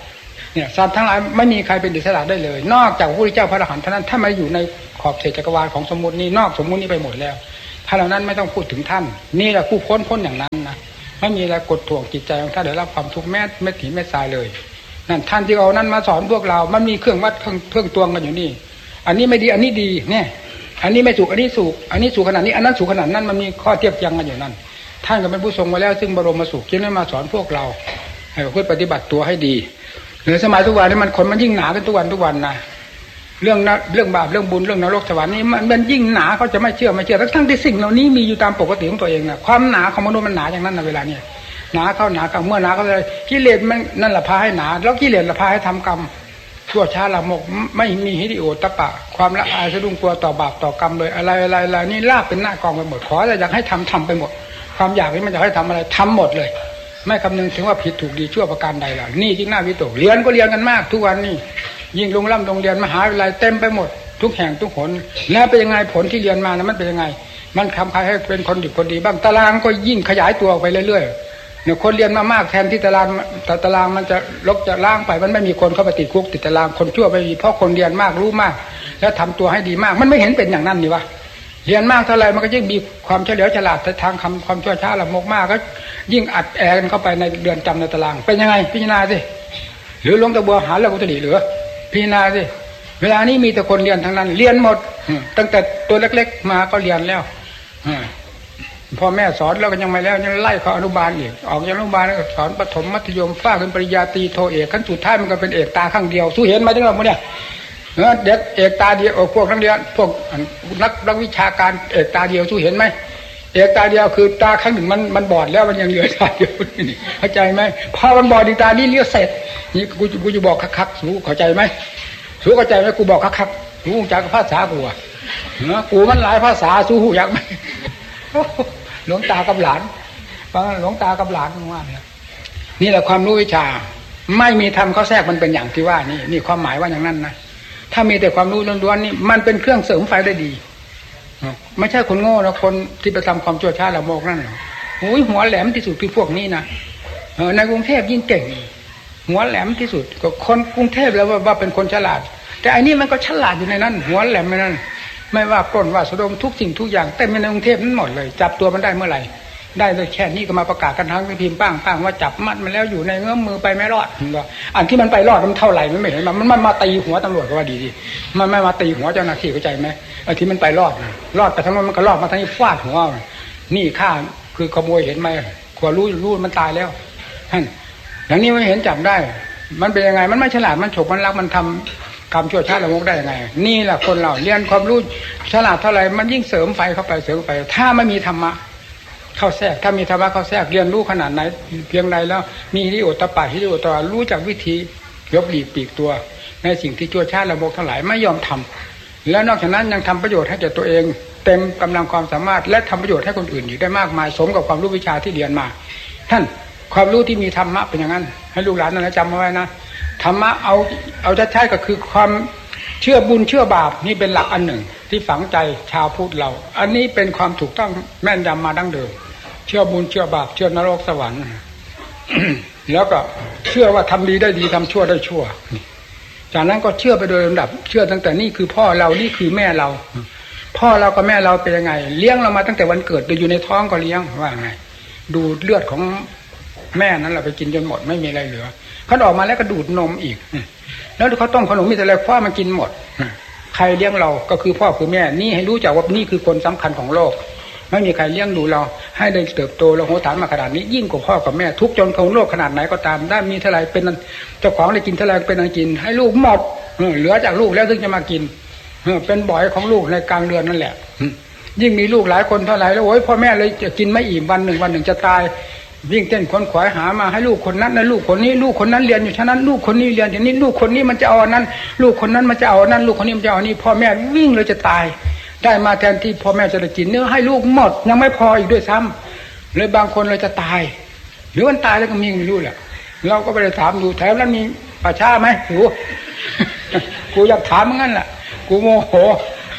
เนี่ยสัตว์ทั้งหลายไม่มีใครเป็นอิสระได้เลยนอกจากพระพุทธเจ้าพระอรหันต์เท่านั้นถ้ามาอยู่ในขอบเขตจักรวาลของสมมุตินี้นอกสมมุตินี้ไปหมดแล้วถ้าเหล่านั้นไม่ต้องพูดถึงท่านนี่แหละผู้พ้นพ้นอย่างนั้นนะไม่มีอะไรกดท่วงจิตใจของท่านได้รับความทุกข์แม้ไม่ถีไม่ทรายเลยนั่นท่านที่เอานั้นมาสอนพวกเรามันมีเครื่องวัดเครื่องเครื่องตวงกันอยู่นี่อันนี้ไม่ดีอันนี้ดีเนี่ยอันนี้ไม่สุกอันนี้สุกอันนี้สุกขนาดนี้อันนั้นสุกขนาดนั้นมันมีข้อเทียบเทียงกันอยู่นั่นท่านก็เป็นผู้ทรงมาแล้วซึ่งบรมสุขจึงได้มาสอนพวกเราให้ประพฤติปฏิบัติตัวให้ดีหรือสมัยทุกวันนี้มันคนมันยิ่งหนาขึ้นทุกวันทุกวันนะเรื่องนะเรื่องบาปเรื่องบุญเรื่องนรกสวรรค์นี่มันมันยิ่งหนาเขาจะไม่เชื่อไม่เชื่อทั้งที่สิ่งเหล่านี้มีอยู่ตามปกติของตัวเองนะความหนาของมนุษย์มันหนาอย่างนั้นนะเวลานี้หนาเข้าหนากับเมื่อหนาเขาเลยกิเลสมันนั่นแหละพาให้หนาแล้วกิเลสละพาให้ทำกรรมชั่วช้าละมกไม่มีหิริโอตตะปะความละอายสะดุ้งกลัวต่อบาปต่อกรรมเลยอะไรอะไรอะไรนี่ลาบเป็นหน้ากองไปหมดขอแต่อยากให้ทำทำไปหมดความอยากนี้มันอยากให้ทำอะไรทำหมดเลยไม่คำนึงถึงว่าผิดถูกดีชั่วประการใดล่ะนี่จริงหน้าวิตกเรียนก็เรียนกันมากทุกวันนี่ยิ่งลงล่ำลงเรียนมหาวิทยาลัยเต็มไปหมดทุกแห่งทุกหนแล้วเป็นยังไงผลที่เรียนมานะมันเป็นยังไงมันทำใครให้เป็นคนดีคนดีบ้างตารางก็ยิ่งขยายตัวไปเรื่อยๆเนี่ยคนเรียนมามากแทนที่ตารางตารางมันจะลบจะล่างไปมันไม่มีคนเข้าไปติดคุกติดตารางคนชั่วไปมีเพราะคนเรียนมากรู้มากแล้วทำตัวให้ดีมากมันไม่เห็นเป็นอย่างนั้นนี่วะเรียนมากเท่าไรมันก็ยิ่งมีความเฉลียวฉลาดทางคำความชั่วช้าละมกมากก็ยิ่งอัดแอกันเข้าไปในเรือนจำในตารางเป็นยังไงพิจารณาสิหรือหลวงตาบัวหาเรื่องอุตริเหลือพิจารณาสิเวลานี้มีแต่คนเรียนทั้งนั้นเรียนหมดตั้งแต่ตัวเล็กๆมาก็เรียนแล้วพ่อแม่สอนแล้วก็ยังไม่แล้วยังไล่เขาอนุบาลอีกออกจากอนุบาลแล้วสอนประถมมัธยมฟ้าเป็นปริญญาตรีโทเอกขั้นสุดท้ายมันก็เป็นเอกตาข้างเดียวสู้เห็นไหมทั้งหมดเนี่ยเด็กเอกตาเดียวพวกนักเรียนพวกนักนักวิชาการเอกตาเดียวสู้เห็นไหมเอกตาเดียวคือตาข้างหนึ่งมันมันบอดแล้วมันยังเหลือตาเดียวนี่เข้าใจไหมพอมันบอดอีกตานี่เลี้ยวเสร็จนี่กูกูจะบอกคักๆสู้เข้าใจไหมสู้เข้าใจไหมกูบอกคักๆสู้จากภาษากูอ่ะเนาะกูมันหลายภาษาสู้หูอยากไหมหลวงตากับหลานฟังหลวงตากับหลานว่าเนี่ยนี่แหละความรู้วิชาไม่มีธรรมเขาแทรกมันเป็นอย่างที่ว่านี่นี่ความหมายว่าอย่างนั้นนะถ้ามีแต่ความรู้ล้วนๆนี่มันเป็นเครื่องเสริมไฟได้ดีไม่ใช่คนโง่นะคนที่ไปทำความชั่วช้าละโมกนั่นหรอกโอ้ยหัวแหลมที่สุดคือพวกนี้นะในกรุงเทพยิ่งเก่งหัวแหลมที่สุดก็คนกรุงเทพแล้วว่าเป็นคนฉลาดแต่อันนี้มันก็ฉลาดอยู่ในนั้นหัวแหลมในนั้นไม่ว่าปล้นว่าสะดมทุกสิ่งทุกอย่างเต็มในกรุงเทพนั้นหมดเลยจับตัวมันได้เมื่อไหร่ได้เลยแค่นี้ก็มาประกาศกันทั้งพิมพ์ป้างป้างว่าจับมัดมันแล้วอยู่ในเงื้อมมือไปไม่รอดอันที่มันไปรอดมันเท่าไหร่มันไม่เห็นมันมันมาตีหัวตำรวจก็ว่าดีดีมันไม่มาตีหัวเจ้าหน้าที่เข้าใจไหมไอ้ที่มันไปรอดรอดไปทั้งนั้นมันก็รอดมาทั้งนี้ฟาดหัวนี่ข้าคือขโมยเห็นไหมขวารู้รู้มันตายแล้วท่านอย่างนี้ไม่เห็นจับได้มันเป็นยังไงมันไม่ฉลาดมันฉกมันรักมันทำคำชั่วช้าละโมกได้ยังไงนี่แหละคนเราเรียนความรู้ฉลาดเท่าไหร่มันยิ่งเสริมไฟเข้าไปเสริมไฟถ้าไม่มีธรรมะเข้าแทรกถ้ามีธรรมะเข้าแทรกเรียนรู้ขนาดไหนเพียงใดแล้วมีฮิริโอตปะฮิริโอตปะรู้จักวิธียกหลีกปีกตัวในสิ่งที่ชั่วช้าละโมกทั้งหลายไม่ยอมทำแล้วนอกจากนั้นยังทำประโยชน์ให้แก่ตัวเองเต็มกำลังความสามารถและทำประโยชน์ให้คนอื่นอยู่ได้มากมายสมกับความรู้วิชาที่เรียนมาท่านความรู้ที่มีธรรมะเป็นอย่างนั้นให้ลูกหลานนั้นจำเอาไว้นะธรรมะเอาเอาชัดๆก็คือความเชื่อบุญเชื่อบาปนี่เป็นหลักอันหนึ่งที่ฝังใจชาวพุทธเราอันนี้เป็นความถูกต้องแม่นยำมาดั้งเดิมเชื่อบุญเชื่อบาปเชื่อนรกสวรรค์ แล้วก็เชื่อว่าทำดีได้ดีทำชั่วได้ชั่วจากนั้นก็เชื่อไปโดยลำดับเชื่อตั้งแต่นี่คือพ่อเรานี่คือแม่เราพ่อเรากับแม่เราเป็นยังไงเลี้ยงเรามาตั้งแต่วันเกิดโดยอยู่ในท้องก็เลี้ยงว่าไงดูเลือดของแม่นั้นเราไปกินจนหมดไม่มีอะไรเหลือเขาออกมาแล้วก็ดูดนมอีกแล้วเขาต้มขนมมีแต่อะไรพ่อมันกินหมดใครเลี้ยงเราก็คือพ่อคือแม่นี่ให้รู้จักว่านี่คือคนสำคัญของโลกไม่มีใครเลี้ยงดูเราให้ได้เติบโตเราโหฐานมาขนาดนี้ยิ่งกว่าพ่อกับแม่ทุกจนของโลกขนาดไหนก็ตามได้มีเท่าไรเป็นเจ้าของได้กินเท่าไรเป็นอันกินให้ลูกหมดเหลือจากลูกแล้วถึงจะมากินเป็นบ่อยของลูกในกลางเดือนนั่นแหละยิ่งมีลูกหลายคนเท่าไรแล้วโอ้ยพ่อแม่เลยจะกินไม่อิ่มวันหนึ่งวันหนึ่งจะตายวิ่งเต้นขวนขวายหามาให้ลูกคนนั้นนะลูกคนนี้ลูกคนนั้นเรียนอยู่ฉะนั้นลูกคนนี้เรียนอย่างนี้ลูกคนนี้มันจะเอานั้นลูกคนนั้นมันจะเอานั้นลูกคนนี้มันจะเอานี่พ่อแม่วิ่งเลยจะตายได้มาแทนที่พ่อแม่จะได้กินเนื้อให้ลูกหมดยังไม่พออีกด้วยซ้ำเลยบางคนเลยจะตายหรือมันตายแล้วก็มีไม่รู้แหละเราก็ไปถามดูแถวนั้นมีป่าช้าไหมกูกูอยากถามเหมือนกันแหละกูโมโห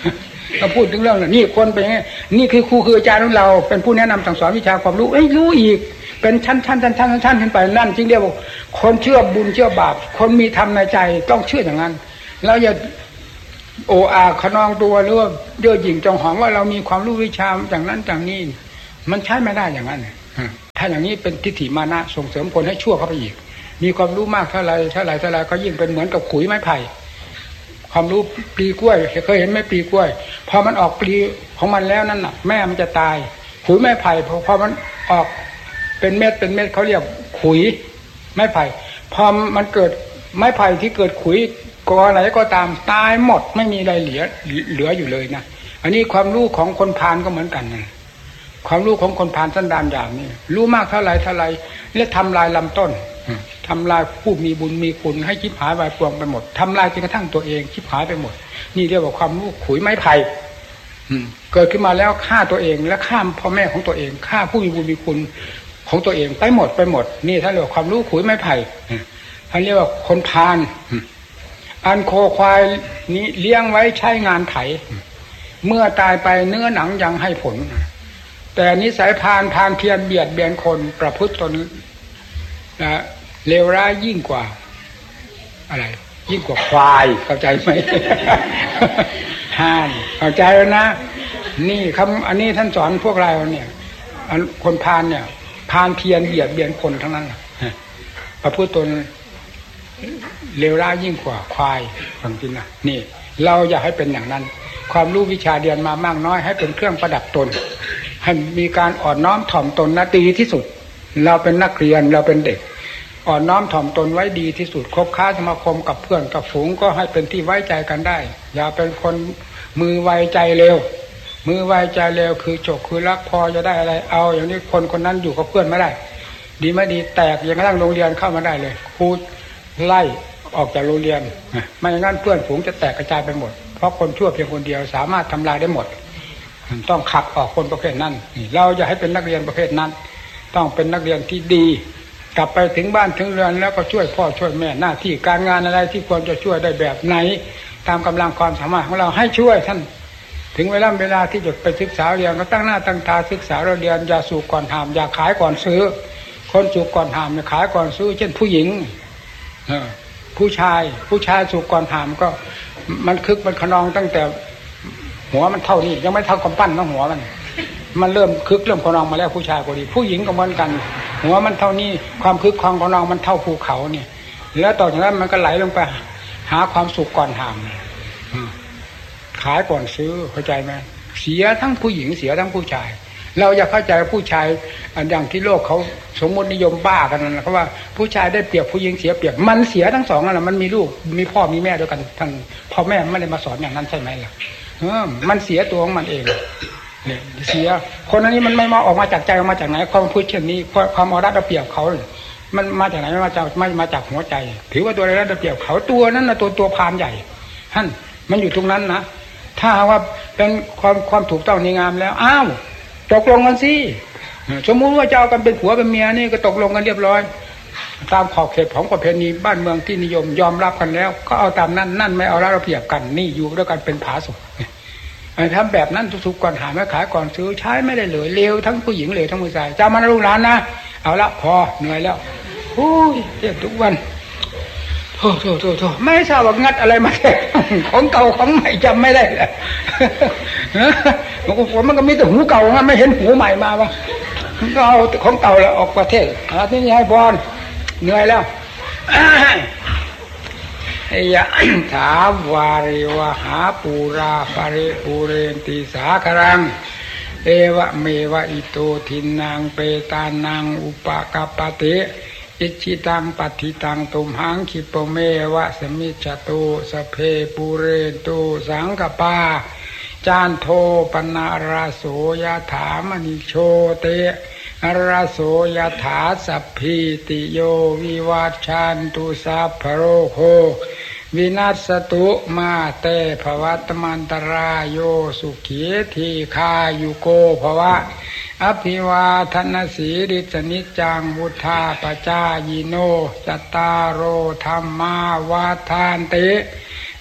เราพูดถึงเรื่องนี่คนเป็นอย่างนี้นี่คือครูคืออาจารย์ของเราเป็นผู้แนะนำสั่งสอนวิชาความรู้เอ้ยรู้อีกเป็นชั้นชั้นชั้นชั้นชั้นขึ้นไปนั่นจริงเรียกว่าคนเชื่อบุญเชื่อบาปคนมีธรรมในใจต้องเชื่ออย่างนั้นแล้วอย่าโออาขนองตัวหรือว่าเย่อหยิ่งจองหองว่าเรามีความรู้วิชาอย่างนั้นอย่างนี้มันใช้ไม่ได้อย่างนั้นถ้าอย่างนี้เป็นทิฏฐิมานะส่งเสริมคนให้ชั่วเข้าไปอีกมีความรู้มากเท่าไรเท่าไรเท่าไรก็ยิ่งเป็นเหมือนกับขุยไม้ไผ่ความรู้ปลีกล้วยเคยเห็นไหมปลีกล้วยพอมันออกปลีของมันแล้วนั่นน่ะแม่มันจะตายขุยไม้ไผ่พอพอมันออกเป็นเม็ดเป็นเม็ดเขาเรียกขุยไม้ไผ่พอมันเกิดไม้ไผ่ที่เกิดขุยกออะไรก็ตามตายหมดไม่มีอะไรเหลือเหลืออยู่เลยนะอันนี้ความรู้ของคนพาลก็เหมือนกันนะความรู้ของคนพาลสันดานอย่างนี้รู้มากเท่าไรเท่าไรเรียกทำลายลำต้นทำลายผู้มีบุญมีคุณให้ชิบหายวายปวงไปหมดทำลายจนกระทั่งตัวเองชิบหายไปหมดนี่เรียกว่าความรู้ขุยไม้ไผ่เกิดขึ้นมาแล้วฆ่าตัวเองและฆ่าพ่อแม่ของตัวเองฆ่าผู้มีบุญมีคุณของตัวเองไปหมดไปหมดนี่ท่านเรียกว่าความรู้ขุยไม้ไผ่ท่านเรียกว่าคนพาลอันโคควายนี้เลี้ยงไว้ใช้งานไถเมื่อตายไปเนื้อหนังยังให้ผลแต่นิสัยพาลพาลเพียรเบียดเบียนคนประพฤติตนนะเลวร้ายยิ่งกว่าอะไรยิ่งกว่าควายเข้าใจไหม ฮ่านเข้าใจแล้วนะนี่คำอันนี้ท่านสอนพวกเราเนี่ยคนพาลเนี่ยพาลเพียรเบียดเบียนคนทั้งนั้นประพฤติตนเลวร้ายยิ่งกว่าควายฟังจริงนะนี่เราอยากให้เป็นอย่างนั้นความรู้วิชาเรียนมามากน้อยให้เป็นเครื่องประดับตนให้มีการอ่อนน้อมถ่อมตนนะดีที่สุดเราเป็นนักเรียนเราเป็นเด็กอ่อนน้อมถ่อมตนไว้ดีที่สุดคบค้าสมาคมกับเพื่อนกับฝูงก็ให้เป็นที่ไว้ใจกันได้อย่าเป็นคนมือไวใจเร็วมือไวใจเร็วคือฉกคือรักพอจะได้อะไรเอาอย่างนี้คนคนนั้นอยู่กับเพื่อนไม่ได้ดีไม่ดีแตกอย่างกระทั่งโรงเรียนเข้ามาได้เลยครูไล่ออกจากโรงเรียนไม่อย่างนั้นเพื่อนฝูงจะแตกกระจายไปหมดเพราะคนชั่วเพียงคนเดียวสามารถทำลายได้หมดต้องขับออกคนประเภทนั้นเราจะให้เป็นนักเรียนประเภทนั้นต้องเป็นนักเรียนที่ดีกลับไปถึงบ้านถึงเรือนแล้วก็ช่วยพ่อช่วยแม่หน้าที่การงานอะไรที่ควรจะช่วยได้แบบไหนตามกำลังความสามารถของเราให้ช่วยท่านถึงเวลาเวลาที่จะไปศึกษาเรียนก็ตั้งหน้าตั้งตาศึกษาเราเรียนอย่าสูบก่อนหามอย่าขายก่อนซื้อคนสูบก่อนหามเนี่ยขายก่อนซื้อเช่นผู้หญิงผู้ชายผู้ชายสูบก่อนหามก็มันคึกมันขนองตั้งแต่หัวมันเท่านี้ยังไม่เท่ากำปั้นน้องหัวมันมันเริ่มคึกเริ่มขนองมาแล้วผู้ชายก็ดีผู้หญิงก็เหมือนกันหัวมันเท่านี้ความคึกความขนองมันเท่าภูเขาเนี่ยแล้วต่อจากนั้นมันก็ไหลลงไปหาความสุขก่อนหามขายก่อนซื้อเข้าใจไหมเสียทั้งผู้หญิงเสียทั้งผู้ชายเราอยากเข้าใจผู้ชายอย่างที่โลกเขาสมมตินิยมบ้ากันนะเพราะว่าผู้ชายได้เปรียบผู้หญิงเสียเปรียบมันเสียทั้งสองนั่นแหละมันมีลูกมีพ่อมีแม่ด้วยกันทั้งพ่อแม่ไม่ได้มาสอนอย่างนั้นใช่ไหมล่ะเออมันเสียตัวของมันเองเนี่ยเสียคนอันนี้มันไม่มาออกมาจากใจออกมาจากไหนความพูดเช่นนี้ความเอารัดเอาเปรียบเขามันมาจากไหนไม่มาจากไม่มาจากหัวใจถือว่าตัวอะไรรัดเอาเปรียบเขาตัวนั้นนะตัวตัวพานใหญ่ท่านมันอยู่ตรงนั้นนะถ้าว่าเป็นความความถูกต้องดีงามแล้วอ้าวตกลงกันสิสมมุติว่าเจ้ากันเป็นผัวเป็นเมียนี่ก็ตกลงกันเรียบร้อยตามขอบเขตของประเพณีบ้านเมืองที่นิยมยอมรับกันแล้วก็เอาตามนั้นนั่นไม่เอารัดเอาเปรียบกันนี่อยู่ด้วยกันเป็นผาสุกทำแบบนั้นทุกๆก่อนหาไม่ขายก่อนซื้อใช้ไม่ได้เลยเลวทั้งผู้หญิงเลวทั้งผู้ชายจำมันลูกหลานนะเอาละพอเหนื่อยแล้วโอ้ยเจ็บทุกวันโธ่โธ่โธ่โธ่ไม่ทราบว่างัดอะไรมาแท้ของเก่าของใหม่จำไม่ได้แหละผมมันก็มีแต่หูเก่างั้นไม่เห็นหูใหม่มาวะก็เอาของเก่าแล้วออกประเทศอาที่นี่ให้บอลเหนื่อยแล้วยะถาวาริวหาปูราปะริปูเรนติสาครังเอวะเมวะอิโตทินังเปตานังอุปกปปติอิจิตังปัฏฐิตังตุมหังคิปเมวะสมิจจตุสเพปูเรนตุสังกปาจานโทปนาราโสยถามณิโชเตราโสยถาสัพพิติโยวิวัชชันตุสัพพโรโควินัสตุมาเตภวัตมันตรายโยสุขีทีคายุโกภวะอภิวาทนาสีริสนิจังวุธาปจายโนจตารโอธรรมาวาทานเต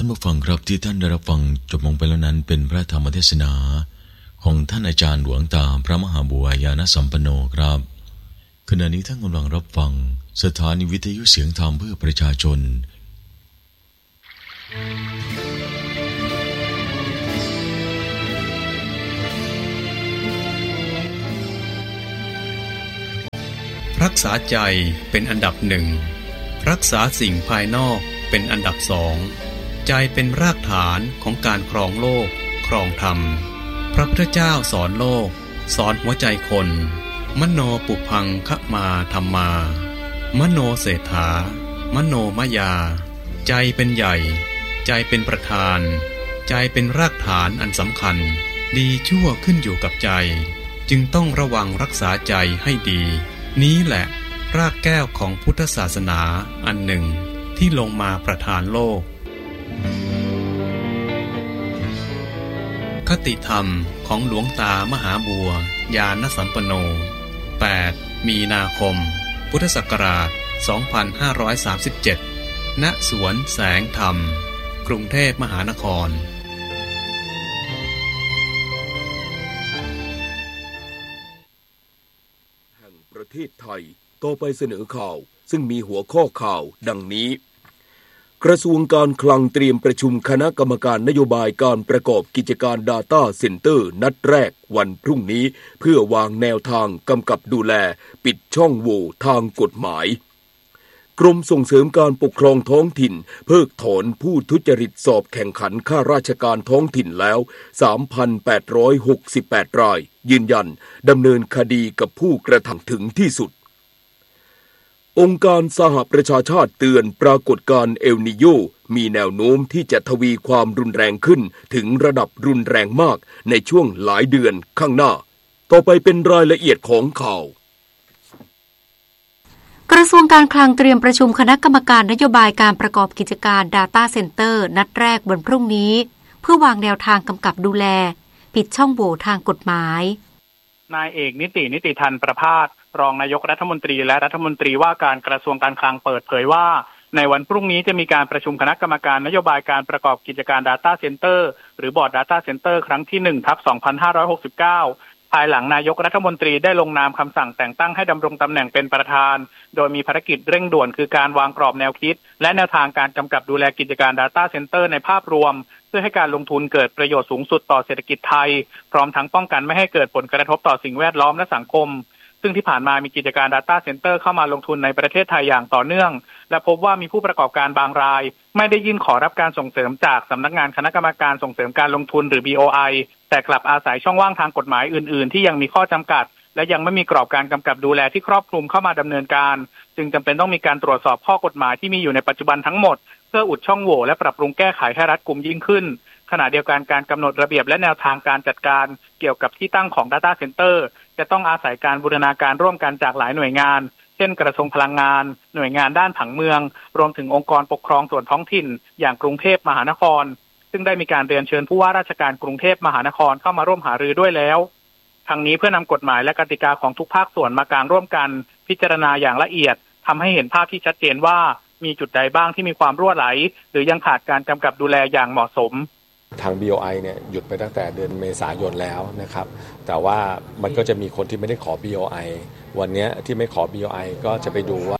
ท่านผู้ฟังครับที่ท่านได้รับฟังจบลงไปแล้วนั้นเป็นพระธรรมเทศนาของท่านอาจารย์หลวงตาพระมหาบัวยานสัมปันโนครับขณะนี้ท่านกำลังรับฟังสถานีวิทยุเสียงธรรมเพื่อประชาชนรักษาใจเป็นอันดับหนึ่งรักษาสิ่งภายนอกเป็นอันดับสองใจเป็นรากฐานของการครองโลกครองธรรมพระพุทธเจ้าสอนโลกสอนหัวใจคนมโนปุพังคะมาธัมมามโนเศรษฐามโนมยาใจเป็นใหญ่ใจเป็นประธานใจเป็นรากฐานอันสำคัญดีชั่วขึ้นอยู่กับใจจึงต้องระวังรักษาใจให้ดีนี้แหละรากแก้วของพุทธศาสนาอันหนึ่งที่ลงมาประทานโลกคติธรรมของหลวงตามหาบัวยานสัมปันโนแปดมีนาคมพุทธศักราชสองพันห้าร้อยสามสิบเจ็ดณสวนแสงธรรมกรุงเทพมหานครแห่งประเทศไทยต่อไปเสนอข่าวซึ่งมีหัวข้อข่าวดังนี้กระทรวงการคลังเตรียมประชุมคณะกรรมการนโยบายการประกอบกิจการ Data Center นัดแรกวันพรุ่งนี้เพื่อวางแนวทางกำกับดูแลปิดช่องโหว่ทางกฎหมายกรมส่งเสริมการปกครองท้องถิ่นเพิกถอนผู้ทุจริตสอบแข่งขันข้าราชการท้องถิ่นแล้ว สามพันแปดร้อยหกสิบแปด รายยืนยันดำเนินคดีกับผู้กระทำถึงที่สุดองค์การสหประชาชาติเตือนปรากฏการณ์เอลนีโญมีแนวโน้มที่จะทวีความรุนแรงขึ้นถึงระดับรุนแรงมากในช่วงหลายเดือนข้างหน้าต่อไปเป็นรายละเอียดของข่าวกระทรวงการคลังเตรียมประชุมคณะกรรมการนโยบายการประกอบกิจการ Data Center นัดแรกวันพรุ่งนี้เพื่อวางแนวทางกำกับดูแลปิดช่องโหว่ทางกฎหมายนายเอกนิตินิติทันประภาสรองนายกรัฐมนตรีและรัฐมนตรีว่าการกระทรวงการคลังเปิดเผยว่าในวันพรุ่งนี้จะมีการประชุมคณะกรรมการนโยบายการประกอบกิจการ Data Center หรือบอร์ด Data Center ครั้งที่ หนึ่งทับสองพันห้าร้อยหกสิบเก้า ภายหลังนายกรัฐมนตรีได้ลงนามคำสั่งแต่งตั้งให้ดำรงตำแหน่งเป็นประธานโดยมีภารกิจเร่งด่วนคือการวางกรอบแนวคิดและแนวทางการกำกับดูแลกิจการ Data Center ในภาพรวมเพื่อให้การลงทุนเกิดประโยชน์สูงสุดต่อเศรษฐกิจไทยพร้อมทั้งป้องกันไม่ให้เกิดผลกระทบต่อสิ่งแวดล้อมและสังคมซึ่งที่ผ่านมามีกิจการ Data Center เข้ามาลงทุนในประเทศไทยอย่างต่อเนื่องและพบว่ามีผู้ประกอบการบางรายไม่ได้ยื่นขอรับการส่งเสริมจากสำนักงานคณะกรรมการส่งเสริมการลงทุนหรือ บี โอ ไอ แต่กลับอาศัยช่องว่างทางกฎหมายอื่นๆที่ยังมีข้อจำกัดและยังไม่มีกรอบการกำกับดูแลที่ครอบคลุมเข้ามาดำเนินการจึงจำเป็นต้องมีการตรวจสอบข้อกฎหมายที่มีอยู่ในปัจจุบันทั้งหมดเพื่ออุดช่องโหว่และปรับปรุงแก้ไขให้รัดกุมยิ่งขึ้นขณะเดียวกันการกำหนดระเบียบและแนวทางการจัดการเกี่ยวกับที่ตั้งของ Data Center จะต้องอาศัยการบูรณาการร่วมกันจากหลายหน่วยงานเช่นกระทรวงพลังงานหน่วยงานด้านผังเมืองรวมถึงองค์กรปกครองส่วนท้องถิ่นอย่างกรุงเทพมหานครซึ่งได้มีการเรียนเชิญผู้ว่าราชการกรุงเทพมหานครเข้ามาร่วมหารือด้วยแล้วทั้งนี้เพื่อนำกฎหมายและกติกาของทุกภาคส่วนมากางร่วมกันพิจารณาอย่างละเอียดทำให้เห็นภาพที่ชัดเจนว่ามีจุดใดบ้างที่มีความรั่วไหลหรือยังขาดการกำกับดูแลอย่างเหมาะสมทาง บี โอ ไอ เนี่ยหยุดไปตั้งแต่เดือนเมษายนแล้วนะครับแต่ว่ามันก็จะมีคนที่ไม่ได้ขอ บี โอ ไอ วันนี้ที่ไม่ขอ บี โอ ไอ ก็จะไปดูว่า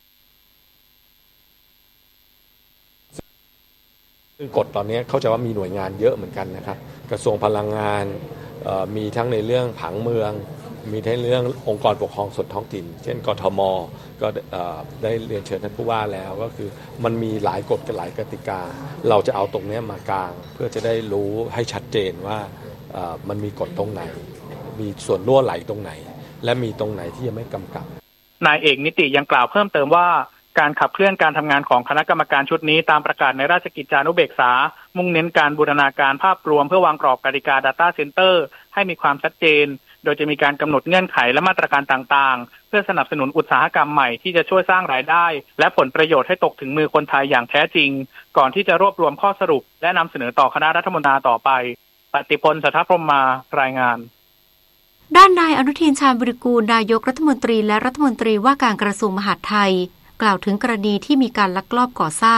ซึ่งกฎตอนนี้เข้าใจว่ามีหน่วยงานเยอะเหมือนกันนะครับกระทรวงพลังงานมีทั้งในเรื่องผังเมืองมีทั้งเรื่ององค์กรปกครองส่วนท้องถิ่นเช่นกทม.ก็ได้เรียนเชิญท่านผู้ว่าแล้วก็คือมันมีหลายกฎกับหลายกติกาเราจะเอาตรงนี้มากางเพื่อจะได้รู้ให้ชัดเจนว่ามันมีกฎตรงไหนมีส่วนรั่วไหลตรงไหนและมีตรงไหนที่ยังไม่กำกับนายเอกนิติยังกล่าวเพิ่มเติมว่าการขับเคลื่อนการทำงานของคณะกรรมการชุดนี้ตามประกาศในราชกิจจานุเบกษามุ่งเน้นการบูรณาการภาพรวมเพื่อวางกรอบกติกา Data Center ให้มีความชัดเจนโดยจะมีการกำหนดเงื่อนไขและมาตรการต่างๆเพื่อสนับสนุนอุตสาหกรรมใหม่ที่จะช่วยสร้างรายได้และผลประโยชน์ให้ตกถึงมือคนไทยอย่างแท้จริงก่อนที่จะรวบรวมข้อสรุปและนำเสนอต่อคณะรัฐมนตรีต่อไปปฏิพล สัทธพรหมารายงานด้านนายอนุทินชาญวิรากูลนายกรัฐมนตรีและรัฐมนตรีว่าการกระทรวงมหาดไทยกล่าวถึงกรณีที่มีการลักลอบก่อสร้าง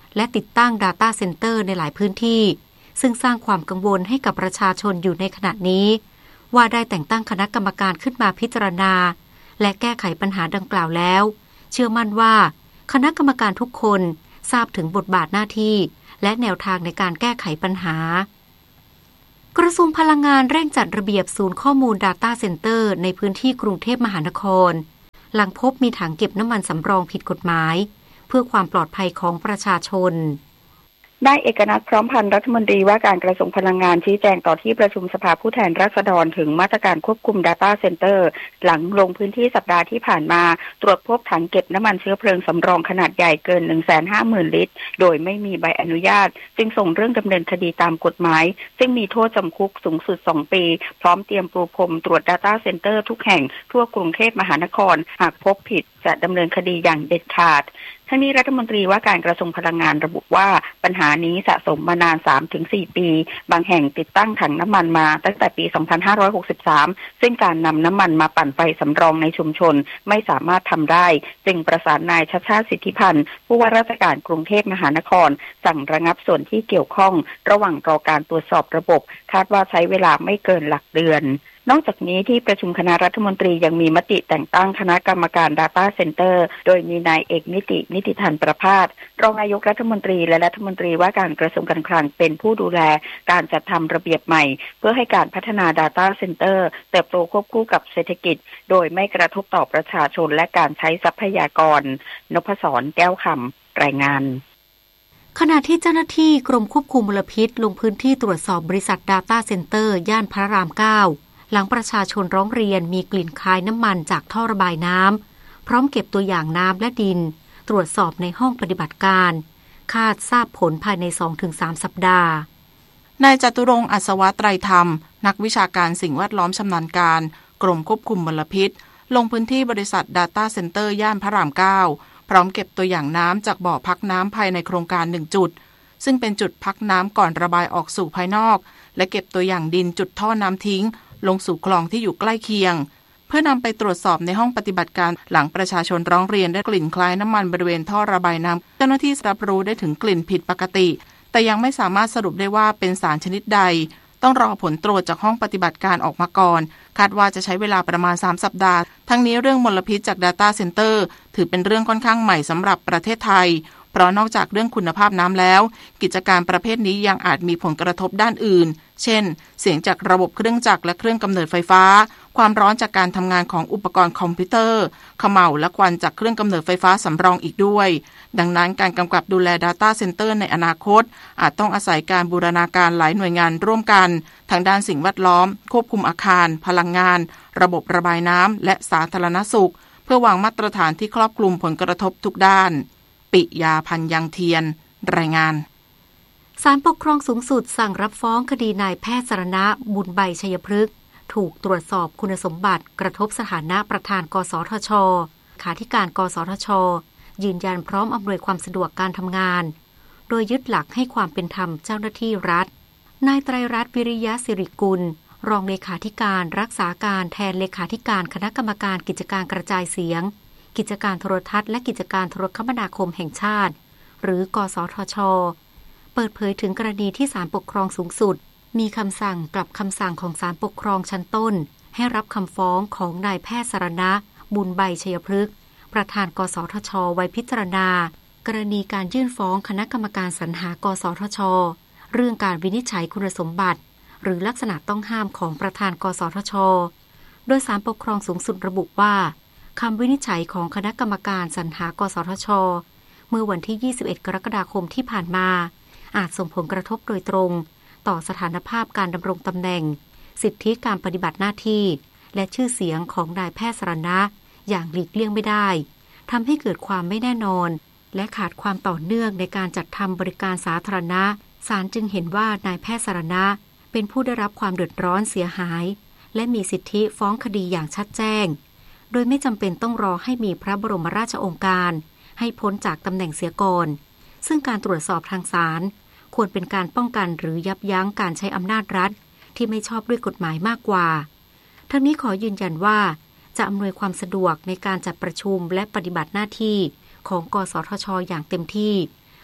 และติดตั้ง Data Center ในหลายพื้นที่ซึ่งสร้างความกังวลให้กับประชาชนอยู่ในขณะนี้ว่าได้แต่งตั้งคณะกรรมการขึ้นมาพิจารณาและแก้ไขปัญหาดังกล่าวแล้วเชื่อมั่นว่าคณะกรรมการทุกคนทราบถึงบทบาทหน้าที่และแนวทางในการแก้ไขปัญหากระทรวงพลังงานเร่งจัดระเบียบศูนย์ข้อมูล Data Center ในพื้นที่กรุงเทพมหานครหลังพบมีถังเก็บน้ำมันสำรองผิดกฎหมายเพื่อความปลอดภัยของประชาชนได้เอกนัทพร้อมพันธ์รัฐมนตรีว่าการกระทรวงพลังงานชี้แจงต่อที่ประชุมสภาผู้แทนราษฎรถึงมาตรการควบคุม Data Center หลังลงพื้นที่สัปดาห์ที่ผ่านมาตรวจพบถังเก็บน้ำมันเชื้อเพลิงสำรองขนาดใหญ่เกิน หนึ่งแสนห้าหมื่น ลิตรโดยไม่มีใบอนุญาตจึงส่งเรื่องดำเนินคดีตามกฎหมายซึ่งมีโทษจำคุกสูงสุดสองปีพร้อมเตรียมปูพรมตรวจ Data Center ทุกแห่งทั่วกรุงเทพมหานครหากพบผิดจะดำเนินคดีอย่างเด็ดขาดทั้งนี้รัฐมนตรีว่าการกระทรวงพลังงานระบุว่าปัญหานี้สะสมมานาน สามถึงสี่ ปีบางแห่งติดตั้งถังน้ำมันมาตั้งแต่ปี สองพันห้าร้อยหกสิบสาม ซึ่งการนำน้ำมันมาปั่นไฟสำรองในชุมชนไม่สามารถทำได้จึงประสานนายชัชชาติสิทธิพันธ์ผู้ว่าราชการกรุงเทพมหานครสั่งระงับส่วนที่เกี่ยวข้องระหว่างรอการตรวจสอบระบบคาดว่าใช้เวลาไม่เกินหลักเดือนนอกจากนี้ที่ประชุมคณะรัฐมนตรียังมีมติแต่งตั้งคณะกรรมการ Data Center โดยมีนายเอกนิตินิติธันประภาสรองนายกรัฐมนตรีและรัฐมนตรีว่าการกระทรวงการคลังเป็นผู้ดูแลการจัดทำระเบียบใหม่เพื่อให้การพัฒนา Data Center เติบโตควบคู่กับเศรษฐกิจโดยไม่กระทบต่อประชาชนและการใช้ทรัพยากรนพศรแก้วคำรายงานขณะที่เจ้าหน้าที่กรมควบคุมมลพิษลงพื้นที่ตรวจสอบบริษัท Data Center ย่านพระรามเก้าหลังประชาชนร้องเรียนมีกลิ่นคล้ายน้ำมันจากท่อระบายน้ำพร้อมเก็บตัวอย่างน้ำและดินตรวจสอบในห้องปฏิบัติการคาดทราบผลภายใน สองถึงสาม สัปดาห์นายจตุรงค์อัศวะไตรธรรมนักวิชาการสิ่งแวดล้อมชำนาญการกรมควบคุมมลพิษลงพื้นที่บริษัท Data Center ย่านพระรามเก้าพร้อมเก็บตัวอย่างน้ำจากบ่อพักน้ำภายในโครงการหนึ่งจุดซึ่งเป็นจุดพักน้ำก่อนระบายออกสู่ภายนอกและเก็บตัวอย่างดินจุดท่อน้ำทิ้งลงสู่คลองที่อยู่ใกล้เคียงเพื่อนำไปตรวจสอบในห้องปฏิบัติการหลังประชาชนร้องเรียนได้กลิ่นคล้ายน้ำมันบริเวณท่อระบายน้ำเจ้าหน้าที่รับรู้ได้ถึงกลิ่นผิดปกติแต่ยังไม่สามารถสรุปได้ว่าเป็นสารชนิดใดต้องรอผลตรวจจากห้องปฏิบัติการออกมาก่อนคาดว่าจะใช้เวลาประมาณสามสัปดาห์ทั้งนี้เรื่องมลพิษจาก Data Center ถือเป็นเรื่องค่อนข้างใหม่สำหรับประเทศไทยเพราะนอกจากเรื่องคุณภาพน้ำแล้วกิจการประเภทนี้ยังอาจมีผลกระทบด้านอื่นเช่นเสียงจากระบบเครื่องจักรและเครื่องกำเนิดไฟฟ้าความร้อนจากการทำงานของอุปกรณ์คอมพิวเตอร์เขม่าและควันจากเครื่องกำเนิดไฟฟ้าสำรองอีกด้วยดังนั้นการกำกับดูแล Data Center ในอนาคตอาจต้องอาศัยการบูรณาการหลายหน่วยงานร่วมกันทางด้านสิ่งแวดล้อมควบคุมอาคารพลังงานระบบระบายน้ำและสาธารณสุขเพื่อวางมาตรฐานที่ครอบคลุมผลกระทบทุกด้านปิยาพันยังเทียนรายงานศาลปกครองสูงสุดสั่งรับฟ้องคดีนายแพทย์สรณะบุญใบชัยพฤกษ์ถูกตรวจสอบคุณสมบัติกระทบสถานะประธานกสทช.เลขาธิการกสทช.ยืนยันพร้อมอำนวยความสะดวกการทำงานโดยยึดหลักให้ความเป็นธรรมเจ้าหน้าที่รัฐนายไตรรัตน์วิริยะสิริกุลรองเลขาธิการรักษาการแทนเลขาธิการคณะกรรมการกิจการกระจายเสียงกิจการโทรทัศน์และกิจการโทรคมนาคมแห่งชาติหรือกสทช.เปิดเผยถึงกรณีที่ศาลปกครองสูงสุดมีคำสั่งกลับคำสั่งของศาลปกครองชั้นต้นให้รับคำฟ้องของนายแพทย์สรณะบุญใบชัยพฤกษ์ประธานกสทช.ไว้พิจารณากรณีการยื่นฟ้องคณะกรรมการสรรหากสทช.เรื่องการวินิจฉัยคุณสมบัติหรือลักษณะต้องห้ามของประธานกสทช.โดยศาลปกครองสูงสุดระบุว่าคำวินิจฉัยของคณะกรรมการสรรหากสทช.เมื่อวันที่ยี่สิบเอ็ดกรกฎาคมที่ผ่านมาอาจส่งผลกระทบโดยตรงต่อสถานภาพการดำรงตำแหน่งสิทธิการปฏิบัติหน้าที่และชื่อเสียงของนายแพทย์สรณะอย่างหลีกเลี่ยงไม่ได้ทำให้เกิดความไม่แน่นอนและขาดความต่อเนื่องในการจัดทำบริการสาธารณะศาลจึงเห็นว่านายแพทย์สรณะเป็นผู้ได้รับความเดือดร้อนเสียหายและมีสิทธิฟ้องคดีอย่างชัดแจ้งโดยไม่จำเป็นต้องรอให้มีพระบรมราชโองการให้พ้นจากตำแหน่งเสียก่อนซึ่งการตรวจสอบทางศาลควรเป็นการป้องกันหรือยับยั้งการใช้อำนาจรัฐที่ไม่ชอบด้วยกฎหมายมากกว่าทั้งนี้ขอยืนยันว่าจะอำนวยความสะดวกในการจัดประชุมและปฏิบัติหน้าที่ของกสทช.อย่างเต็มที่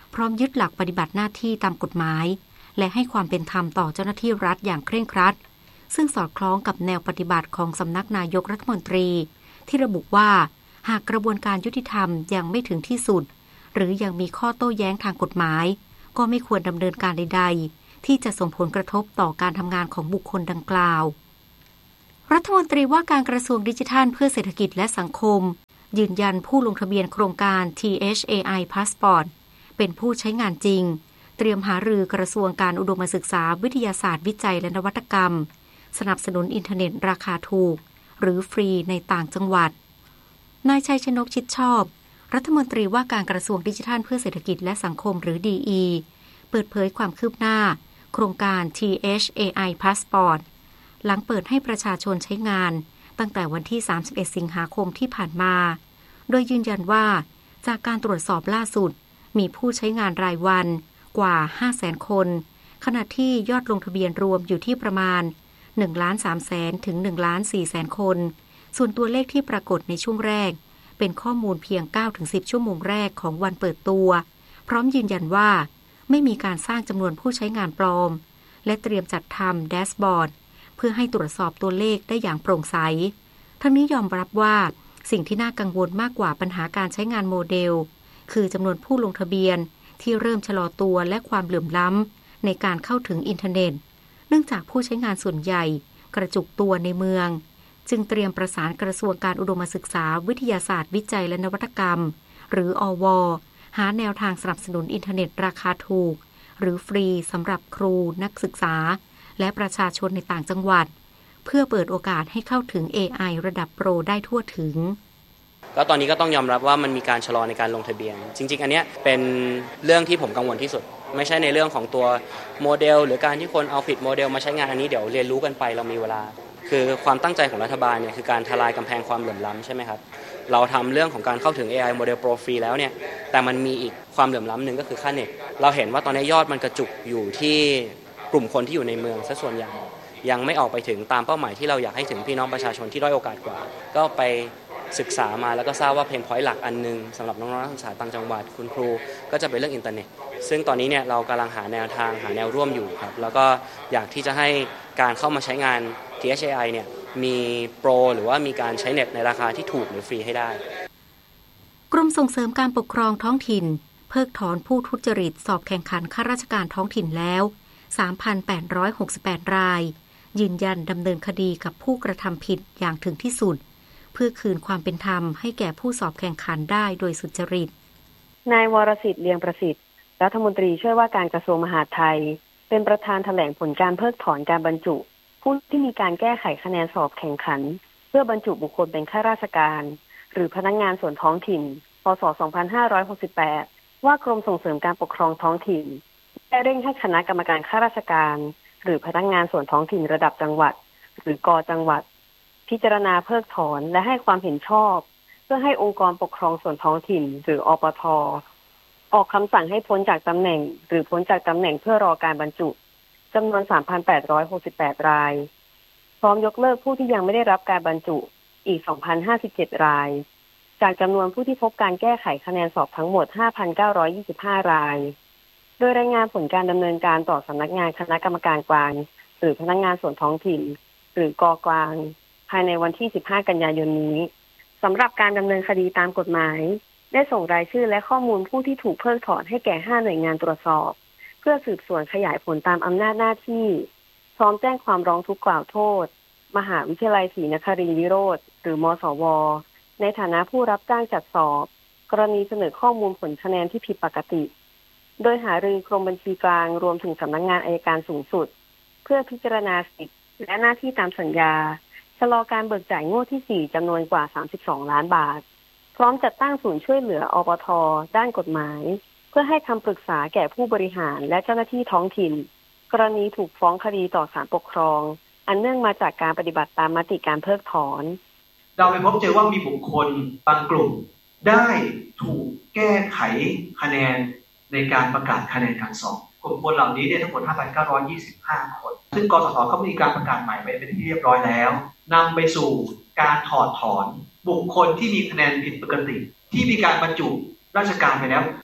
พร้อมยึดหลักปฏิบัติหน้าที่ตามกฎหมายและให้ความเป็นธรรมต่อเจ้าหน้าที่รัฐอย่างเคร่งครัดซึ่งสอดคล้องกับแนวปฏิบัติของสำนักนายกรัฐมนตรีที่ระบุว่าหากกระบวนการยุติธรรมยังไม่ถึงที่สุดหรือยังมีข้อโต้แย้งทางกฎหมายก็ไม่ควรดำเนินการใดๆที่จะส่งผลกระทบต่อการทำงานของบุคคลดังกล่าวรัฐมนตรีว่าการกระทรวงดิจิทัลเพื่อเศรษฐกิจและสังคมยืนยันผู้ลงทะเบียนโครงการ ที เอช เอ ไอ Passport เป็นผู้ใช้งานจริงเตรียมหารือกระทรวงการอุดมศึกษาวิทยาศาสตร์วิจัยและนวัตกรรมสนับสนุนอินเทอร์เน็ตราคาถูกหรือฟรีในต่างจังหวัดนายชัยชนกชิดชอบรัฐมนตรีว่าการกระทรวงดิจิทัลเพื่อเศรษฐกิจและสังคมหรือ ดี อี เปิดเผยความคืบหน้าโครงการ ที เอช เอ ไอ Passport หลังเปิดให้ประชาชนใช้งานตั้งแต่วันที่สามสิบเอ็ดสิงหาคมที่ผ่านมาโดยยืนยันว่าจากการตรวจสอบล่าสุดมีผู้ใช้งานรายวันกว่า ห้าแสน คนขณะที่ยอดลงทะเบียนรวมอยู่ที่ประมาณ หนึ่งล้านสามแสน ถึง หนึ่งล้านสี่แสน คนส่วนตัวเลขที่ปรากฏในช่วงแรกเป็นข้อมูลเพียง เก้าถึงสิบ ชั่วโมงแรกของวันเปิดตัวพร้อมยืนยันว่าไม่มีการสร้างจำนวนผู้ใช้งานปลอมและเตรียมจัดทำแดชบอร์ดเพื่อให้ตรวจสอบตัวเลขได้อย่างโปร่งใสทั้งนี้ยอมรับว่าสิ่งที่น่ากังวลมากกว่าปัญหาการใช้งานโมเดลคือจำนวนผู้ลงทะเบียนที่เริ่มชะลอตัวและความเหลื่อมล้ำในการเข้าถึงอินเทอร์เน็ตเนื่องจากผู้ใช้งานส่วนใหญ่กระจุกตัวในเมืองจึงเตรียมประสานกระทรวงการอุดมศึกษาวิทยาศาสตร์วิจัยและนวัตกรรมหรืออว.หาแนวทางสนับสนุนอินเทอร์เน็ตราคาถูกหรือฟรีสำหรับครูนักศึกษาและประชาชนในต่างจังหวัดเพื่อเปิดโอกาสให้เข้าถึง เอ ไอ ระดับโปรได้ทั่วถึงก็ตอนนี้ก็ต้องยอมรับว่ามันมีการชะลอในการลงทะเบียนจริงๆอันเนี้ยเป็นเรื่องที่ผมกังวลที่สุดไม่ใช่ในเรื่องของตัวโมเดลหรือการที่คนเอาผิดโมเดลมาใช้งานอันนี้เดี๋ยวเรียนรู้กันไปเรามีเวลาคือความตั้งใจของรัฐบาลเนี่ยคือการทลายกำแพงความเหลื่อมล้ำใช่ไหมครับเราทำเรื่องของการเข้าถึง เอ ไอ โมเดลโปรฟรีแล้วเนี่ยแต่มันมีอีกความเหลื่อมล้ำหนึ่งก็คือค่าเน็ตเราเห็นว่าตอนนี้ยอดมันกระจุกอยู่ที่กลุ่มคนที่อยู่ในเมืองซะส่วนใหญ่ยังไม่ออกไปถึงตามเป้าหมายที่เราอยากให้ถึงพี่น้องประชาชนที่ด้อยโอกาสกว่าก็ไปศึกษามาแล้วก็ทราบว่าเพนพอยต์หลักอันนึงสำหรับน้องๆนักศึกษาต่างจังหวัดคุณครูก็จะเป็นเรื่องอินเทอร์เน็ตซึ่งตอนนี้เนี่ยเรากำลังหาแนวทางหาแนวร่วมอยู่ครับแล้วก็อยากที่จะให้การเข้ามาใช้งาน ที เอช เอ ไอ เนี่ยมีโปรหรือว่ามีการใช้เน็ตในราคาที่ถูกหรือฟรีให้ได้กรมส่งเสริมการปกครองท้องถิ่นเพิกถอนผู้ทุจริตสอบแข่งขันข้าราชการท้องถิ่นแล้ว สามพันแปดร้อยหกสิบแปด รายยืนยันดำเนินคดีกับผู้กระทำผิดอย่างถึงที่สุดเพื่อคืนความเป็นธรรมให้แก่ผู้สอบแข่งขันได้โดยสุจริตนายวรสิทธิ์เลียงประสิทธิ์รัฐมนตรีช่วยว่าการกระทรวงมหาดไทยเป็นประธานแถลงผลการเพิกถอนการบรรจุผู้ที่มีการแก้ไขคะแนนสอบแข่งขันเพื่อบรรจุบุคคลเป็นข้าราชการหรือพนักงานส่วนท้องถิ่นพ.ศ. สองพันห้าร้อยหกสิบแปดว่ากรมส่งเสริมการปกครองท้องถิ่นได้เร่งให้คณะกรรมการข้าราชการหรือพนักงานส่วนท้องถิ่นระดับจังหวัดหรือกจังหวัดพิจารณาเพิกถอนและให้ความเห็นชอบเพื่อให้องค์กรปกครองส่วนท้องถิ่นหรืออปท.ออกคำสั่งให้พ้นจากตำแหน่งหรือพ้นจากตำแหน่งเพื่อรอการบรรจุจำนวน สามพันแปดร้อยหกสิบแปด รายพร้อมยกเลิกผู้ที่ยังไม่ได้รับการบรรจุอีก สองพันห้าสิบเจ็ด รายจากจำนวนผู้ที่พบการแก้ไขคะแนนสอบทั้งหมด ห้าพันเก้าร้อยยี่สิบห้า รายโดยรายงานผลการดำเนินการต่อสำนักงานคณะกรรมการกลางหรือพนักงานส่วนท้องถิ่นหรือกกลางภายในวันที่สิบห้ากันยายนนี้สำหรับการดำเนินคดีตามกฎหมายได้ส่งรายชื่อและข้อมูลผู้ที่ถูกเพิกถอนให้แก่ห้าหน่วยงานตรวจสอบเพื่อสืบสวนขยายผลตามอำนาจหน้าที่พร้อมแจ้งความร้องทุกข์กล่าวโทษมหาวิทยาลัยศรีนครินทร์วิโรธหรือมศวในฐานะผู้รับจ้างจัดสอบกรณีเสนอข้อมูลผลคะแนนที่ผิดปกติโดยหารือกรมบัญชีกลางรวมถึงสำนักงานอัยการสูงสุดเพื่อพิจารณาสิทธิและหน้าที่ตามสัญญาชะลอการเบิกจ่ายงวดที่สี่จำนวนกว่าสามสิบสองล้านบาทพร้อมจัดตั้งศูนย์ช่วยเหลืออปท.ด้านกฎหมายเพื่อให้คำปรึกษาแก่ผู้บริหารและเจ้าหน้าที่ท้องถิ่นกรณีถูกฟ้องคดีต่อศาลปกครองอันเนื่องมาจากการปฏิบัติตามมติการเพิกถอนเราไปพบเจอว่ามีบุคคลบางกลุ่มได้ถูกแก้ไขคะแนนในการประกาศคะแนนการสอบกลุ่มคนเหล่านี้เนี่ยทั้งหมด ห้าพันเก้าร้อยยี่สิบห้า คนซึ่งกสทเขามีการประกาศใหม่ไปเป็นที่เรียบร้อยแล้วนำไปสู่การถอดถอนบุคคลที่มีคะแนนผิดปกติที่มีการบรรจุราชการไปแล้ว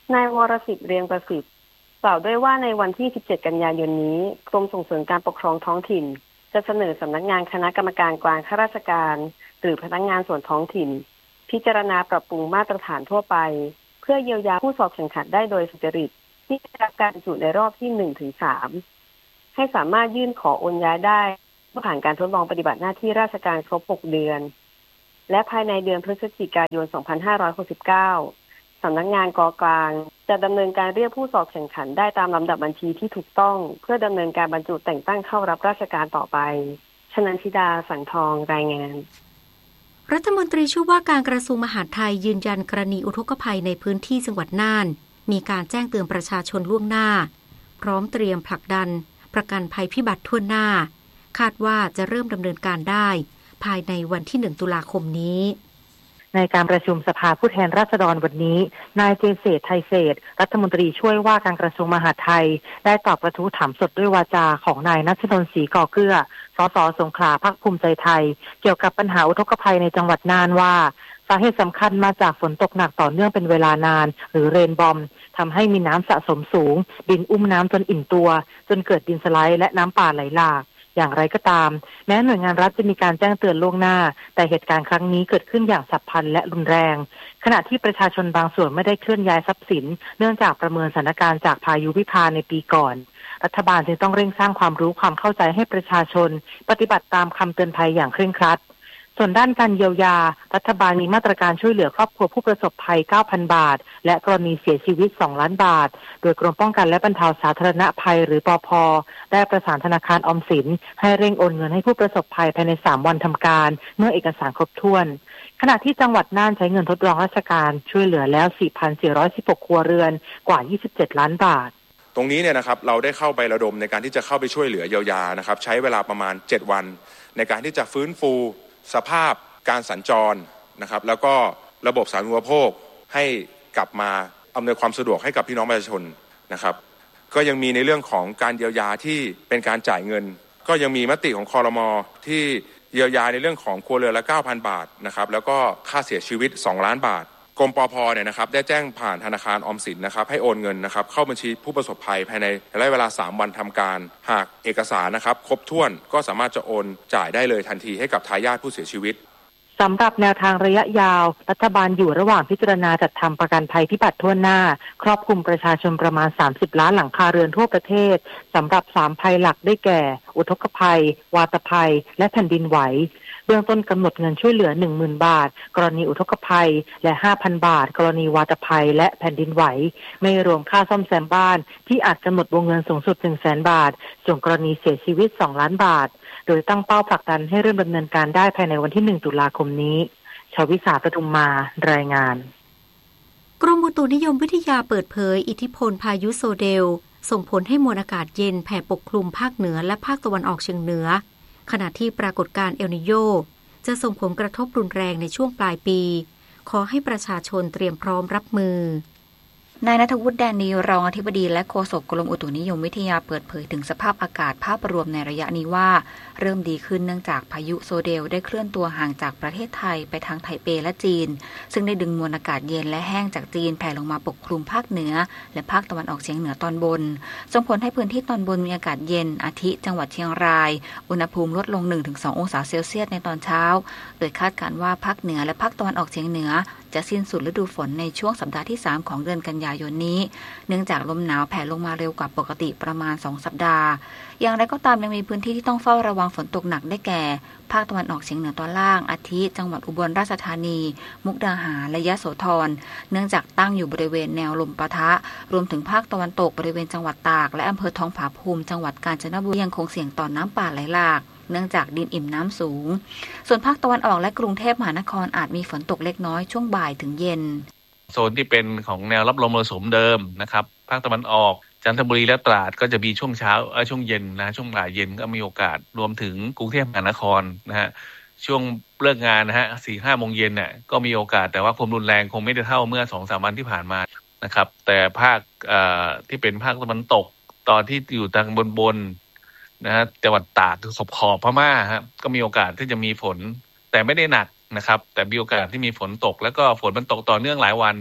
นายวรสิทธิ์เรียงประสิทธิ์กล่าวด้วยว่าในวันที่สิบเจ็ดกันยายนนี้กรมส่งเสริมการปกครองท้องถิ่นจะเสนอสำนักงานคณะกรรมการกลางข้าราชการหรือพนักงานส่วนท้องถิ่นพิจารณาปรับปรุงมาตรฐานทั่วไปเพื่อเยียวยาผู้สอบแข่งขันได้โดยสุจริตที่ได้รับการบรรจุในรอบที่ หนึ่งถึงสาม ให้สามารถยื่นขอโอนย้ายได้เมื่อผ่านการทดลองปฏิบัติหน้าที่ราชการครบหกเดือนและภายในเดือนพฤศจิกายน สองพันห้าร้อยหกสิบเก้า สำนักงานกกลางจะดำเนินการเรียกผู้สอบแข่งขันได้ตามลำดับบัญชีที่ถูกต้องเพื่อดำเนินการบรรจุแต่งตั้งเข้ารับราชการต่อไปชนันชิดาสังทองรายงานรัฐมนตรีช่วยว่าการกระทรวงมหาดไทยยืนยันกรณีอุทกภัยในพื้นที่จังหวัดน่านมีการแจ้งเตือนประชาชนล่วงหน้าพร้อมเตรียมผลักดันประกันภัยพิบัติทั่วหน้าคาดว่าจะเริ่มดำเนินการได้ภายในวันที่หนึ่งตุลาคมนี้ในการประชุมสภาผู้แทนราษฎรวันนี้นายเจเศรษฐ์ไทยเศรษฐ์รัฐมนตรีช่วยว่าการกระทรวงมหาดไทยได้ตอบกระทู้ถามสดด้วยวาจาของนายณัชนนท์ศรีก่อเกลือสสสงขลาพรรคภูมิใจไทยเกี่ยวกับปัญหาอุทกภัยในจังหวัดน่านว่าสาเหตุสำคัญมาจากฝนตกหนักต่อเนื่องเป็นเวลานานหรือเรนบอมทำให้มีน้ำสะสมสูงดินอุ้มน้ำจนอิ่มตัวจนเกิดดินสไลด์และน้ำป่าไหลหลากอย่างไรก็ตามแม้หน่วยงานรัฐจะมีการแจ้งเตือนล่วงหน้าแต่เหตุการณ์ครั้งนี้เกิดขึ้นอย่างฉับพลันและรุนแรงขณะที่ประชาชนบางส่วนไม่ได้เคลื่อนย้ายทรัพย์สินเนื่องจากประเมินสถานการณ์จากพายุวิภาในปีก่อนรัฐบาลจึงต้องเร่งสร้างความรู้ความเข้าใจให้ประชาชนปฏิบัติตามคำเตือนภัยอย่างเคร่งครัดส่วนด้านการเยียวยารัฐบาลมีมาตรการช่วยเหลือครอบครัวผู้ประสบภัย เก้าพัน บาทและกรณีเสียชีวิตสองล้านบาทโดยกรมป้องกันและบรรเทาสาธารณภัยหรือปภ.ได้ประสานธนาคารออมสินให้เร่งโอนเงินให้ผู้ประสบภัยภายในสามวันทำการเมื่อเอกสารครบถ้วนขณะที่จังหวัดน่านใช้เงินทดลองราชการช่วยเหลือแล้ว สี่พันสี่ร้อยสิบหก ครัวเรือนกว่ายี่สิบเจ็ดล้านบาทตรงนี้เนี่ยนะครับเราได้เข้าไประดมในการที่จะเข้าไปช่วยเหลือเยียวยานะครับใช้เวลาประมาณเจ็ดวันในการที่จะฟื้นฟูสภาพการสัญจรนะครับแล้วก็ระบบสาธารณูปโภคให้กลับมาอำนวยความสะดวกให้กับพี่น้องประชาชนนะครับก็ยังมีในเรื่องของการเยียวยาที่เป็นการจ่ายเงินก็ยังมีมติของครม.ที่เยียวยาในเรื่องของครัวเรือนละ เก้าพัน บาทนะครับแล้วก็ค่าเสียชีวิตสองล้านบาทกรมปภ.เนี่ยนะครับได้แจ้งผ่านธนาคารออมสินนะครับให้โอนเงินนะครับเข้าบัญชีผู้ประสบภัยภายในระยะเวลาสามวันทำการหากเอกสารนะครับครบถ้วนก็สามารถจะโอนจ่ายได้เลยทันทีให้กับทายาทผู้เสียชีวิตสำหรับแนวทางระยะยาวรัฐบาลอยู่ระหว่างพิจารณาจัดทำประกันภัยพิบัติทั่วหน้าครอบคลุมประชาชนประมาณสามสิบล้านหลังคาเรือนทั่วประเทศสำหรับสามภัยหลักได้แก่อุทกภัยวาตภัยและแผ่นดินไหวเบื้องต้นกำหนดเงินช่วยเหลือ หนึ่งหมื่น บาทกรณีอุทกภัยและ ห้าพัน บาทกรณีวาตภัยและแผ่นดินไหวไม่รวมค่าซ่อมแซมบ้านที่อาจกำหนดวงเงินสูงสุด หนึ่งแสน บาทส่วนกรณีเสียชีวิตสองล้านบาทโดยตั้งเป้าผลักดันให้เริ่มดำเนินการได้ภายในวันที่หนึ่งตุลาคมนี้ชวิสาประทุมมารายงานกรมอุตุนิยมวิทยาเปิดเผยอิทธิพลพายุโซเดลส่งผลให้มวลอากาศเย็นแผ่ปกคลุมภาคเหนือและภาคตะวันออกเฉียงเหนือขณะที่ปรากฏการณ์เอลนิโญจะส่งผลกระทบรุนแรงในช่วงปลายปีขอให้ประชาชนเตรียมพร้อมรับมือนายณัฐวุฒิแดนนีรองอธิบดีและโฆษกกรมอุตุนิยมวิทยาเปิดเผยถึงสภาพอากาศภาพรวมในระยะนี้ว่าเริ่มดีขึ้นเนื่องจากพายุโซเดลได้เคลื่อนตัวห่างจากประเทศไทยไปทางไทเปและจีนซึ่งได้ดึงมวลอากาศเย็นและแห้งจากจีนแผ่ลงมาปกคลุมภาคเหนือและภาคตะวันออกเฉียงเหนือตอนบนส่งผลให้พื้นที่ตอนบนมีอากาศเย็นอาทิจังหวัดเชียงรายอุณหภูมิลดลง หนึ่งถึงสอง องศาเซลเซียสในตอนเช้าโดยคาดการณ์ว่าภาคเหนือและภาคตะวันออกเฉียงเหนือจะสิ้นสุดฤดูฝนในช่วงสัปดาห์ที่สามของเดือนกันยายนนี้เนื่องจากลมหนาวแผ่ลงมาเร็วกว่าปกติประมาณสองสัปดาห์อย่างไรก็ตามยังมีพื้นที่ที่ต้องเฝ้าระวังฝนตกหนักได้แก่ภาคตะวันออกเฉียงเหนือตอนล่างอาทิจังหวัดอุบลราชธานีมุกดาหารและยโสธรเนื่องจากตั้งอยู่บริเวณแนวลมปะทะรวมถึงภาคตะวันตกบริเวณจังหวัดตากและอำเภอทองผาภูมิจังหวัดกาญจนบุรียังคงเสี่ยงต่อน้ำป่าไหลหลากเนื่องจากดินอิ่มน้ำสูงส่วนภาคตะวันออกและกรุงเทพมหานครอาจมีฝนตกเล็กน้อยช่วงบ่ายถึงเย็นโซนที่เป็นของแนวรับลมมรสุมเดิมนะครับภาคตะวันออกจันทบุรีและตราดก็จะมีช่วงเช้าเออช่วงเย็นนะช่วงบ่ายเย็นก็มีโอกาสรวมถึงกรุงเทพมหานครนะฮะช่วงเลิกงานนะฮะ สี่ห้า โมงเย็นน่ะก็มีโอกาสแต่ว่าความรุนแรงคงไม่ได้เท่าเมื่อ สองสาม วันที่ผ่านมานะครับแต่ภาคเอ่อที่เป็นภาคตะวันตกตอนที่อยู่ทางบนๆนะฮะจังหวัดตากขอบขอบพม่าฮะก็มีโอกาสที่จะมีฝนแต่ไม่ได้หนักนะครับแต่มีโอกาสที่มีฝนตกแล้วก็ฝนมันตกต่อเนื่องหลายวัน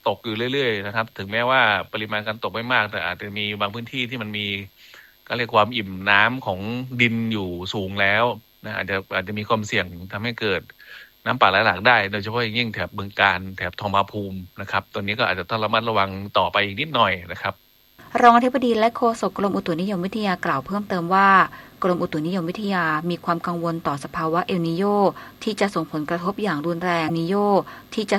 ตกอยู่เรื่อยๆนะครับถึงแม้ว่าปริมาณการตกไม่มากแต่อาจจะมีบางพื้นที่ที่มันมีก็เรียกความอิ่มน้ำของดินอยู่สูงแล้วนะอาจจะอาจจะมีความเสี่ยงทำให้เกิดน้ำป่าไหลหลากได้โดยเฉพาะอย่างยิ่งแถบบึงกาฬแถบทองผาภูมินะครับตัวนี้ก็อาจจะต้องระมัดระวังต่อไปอีกนิดหน่อยนะครับรองอธิบดีและโฆษกกรมอุตุนิยมวิทยากล่าวเพิ่มเติมว่ากรมอุตุนิยมวิทยามีความกังวลต่อสภาวะเอลนีโญที่จะส่งผลกระทบอย่างรุนแรงนิโญที่จะ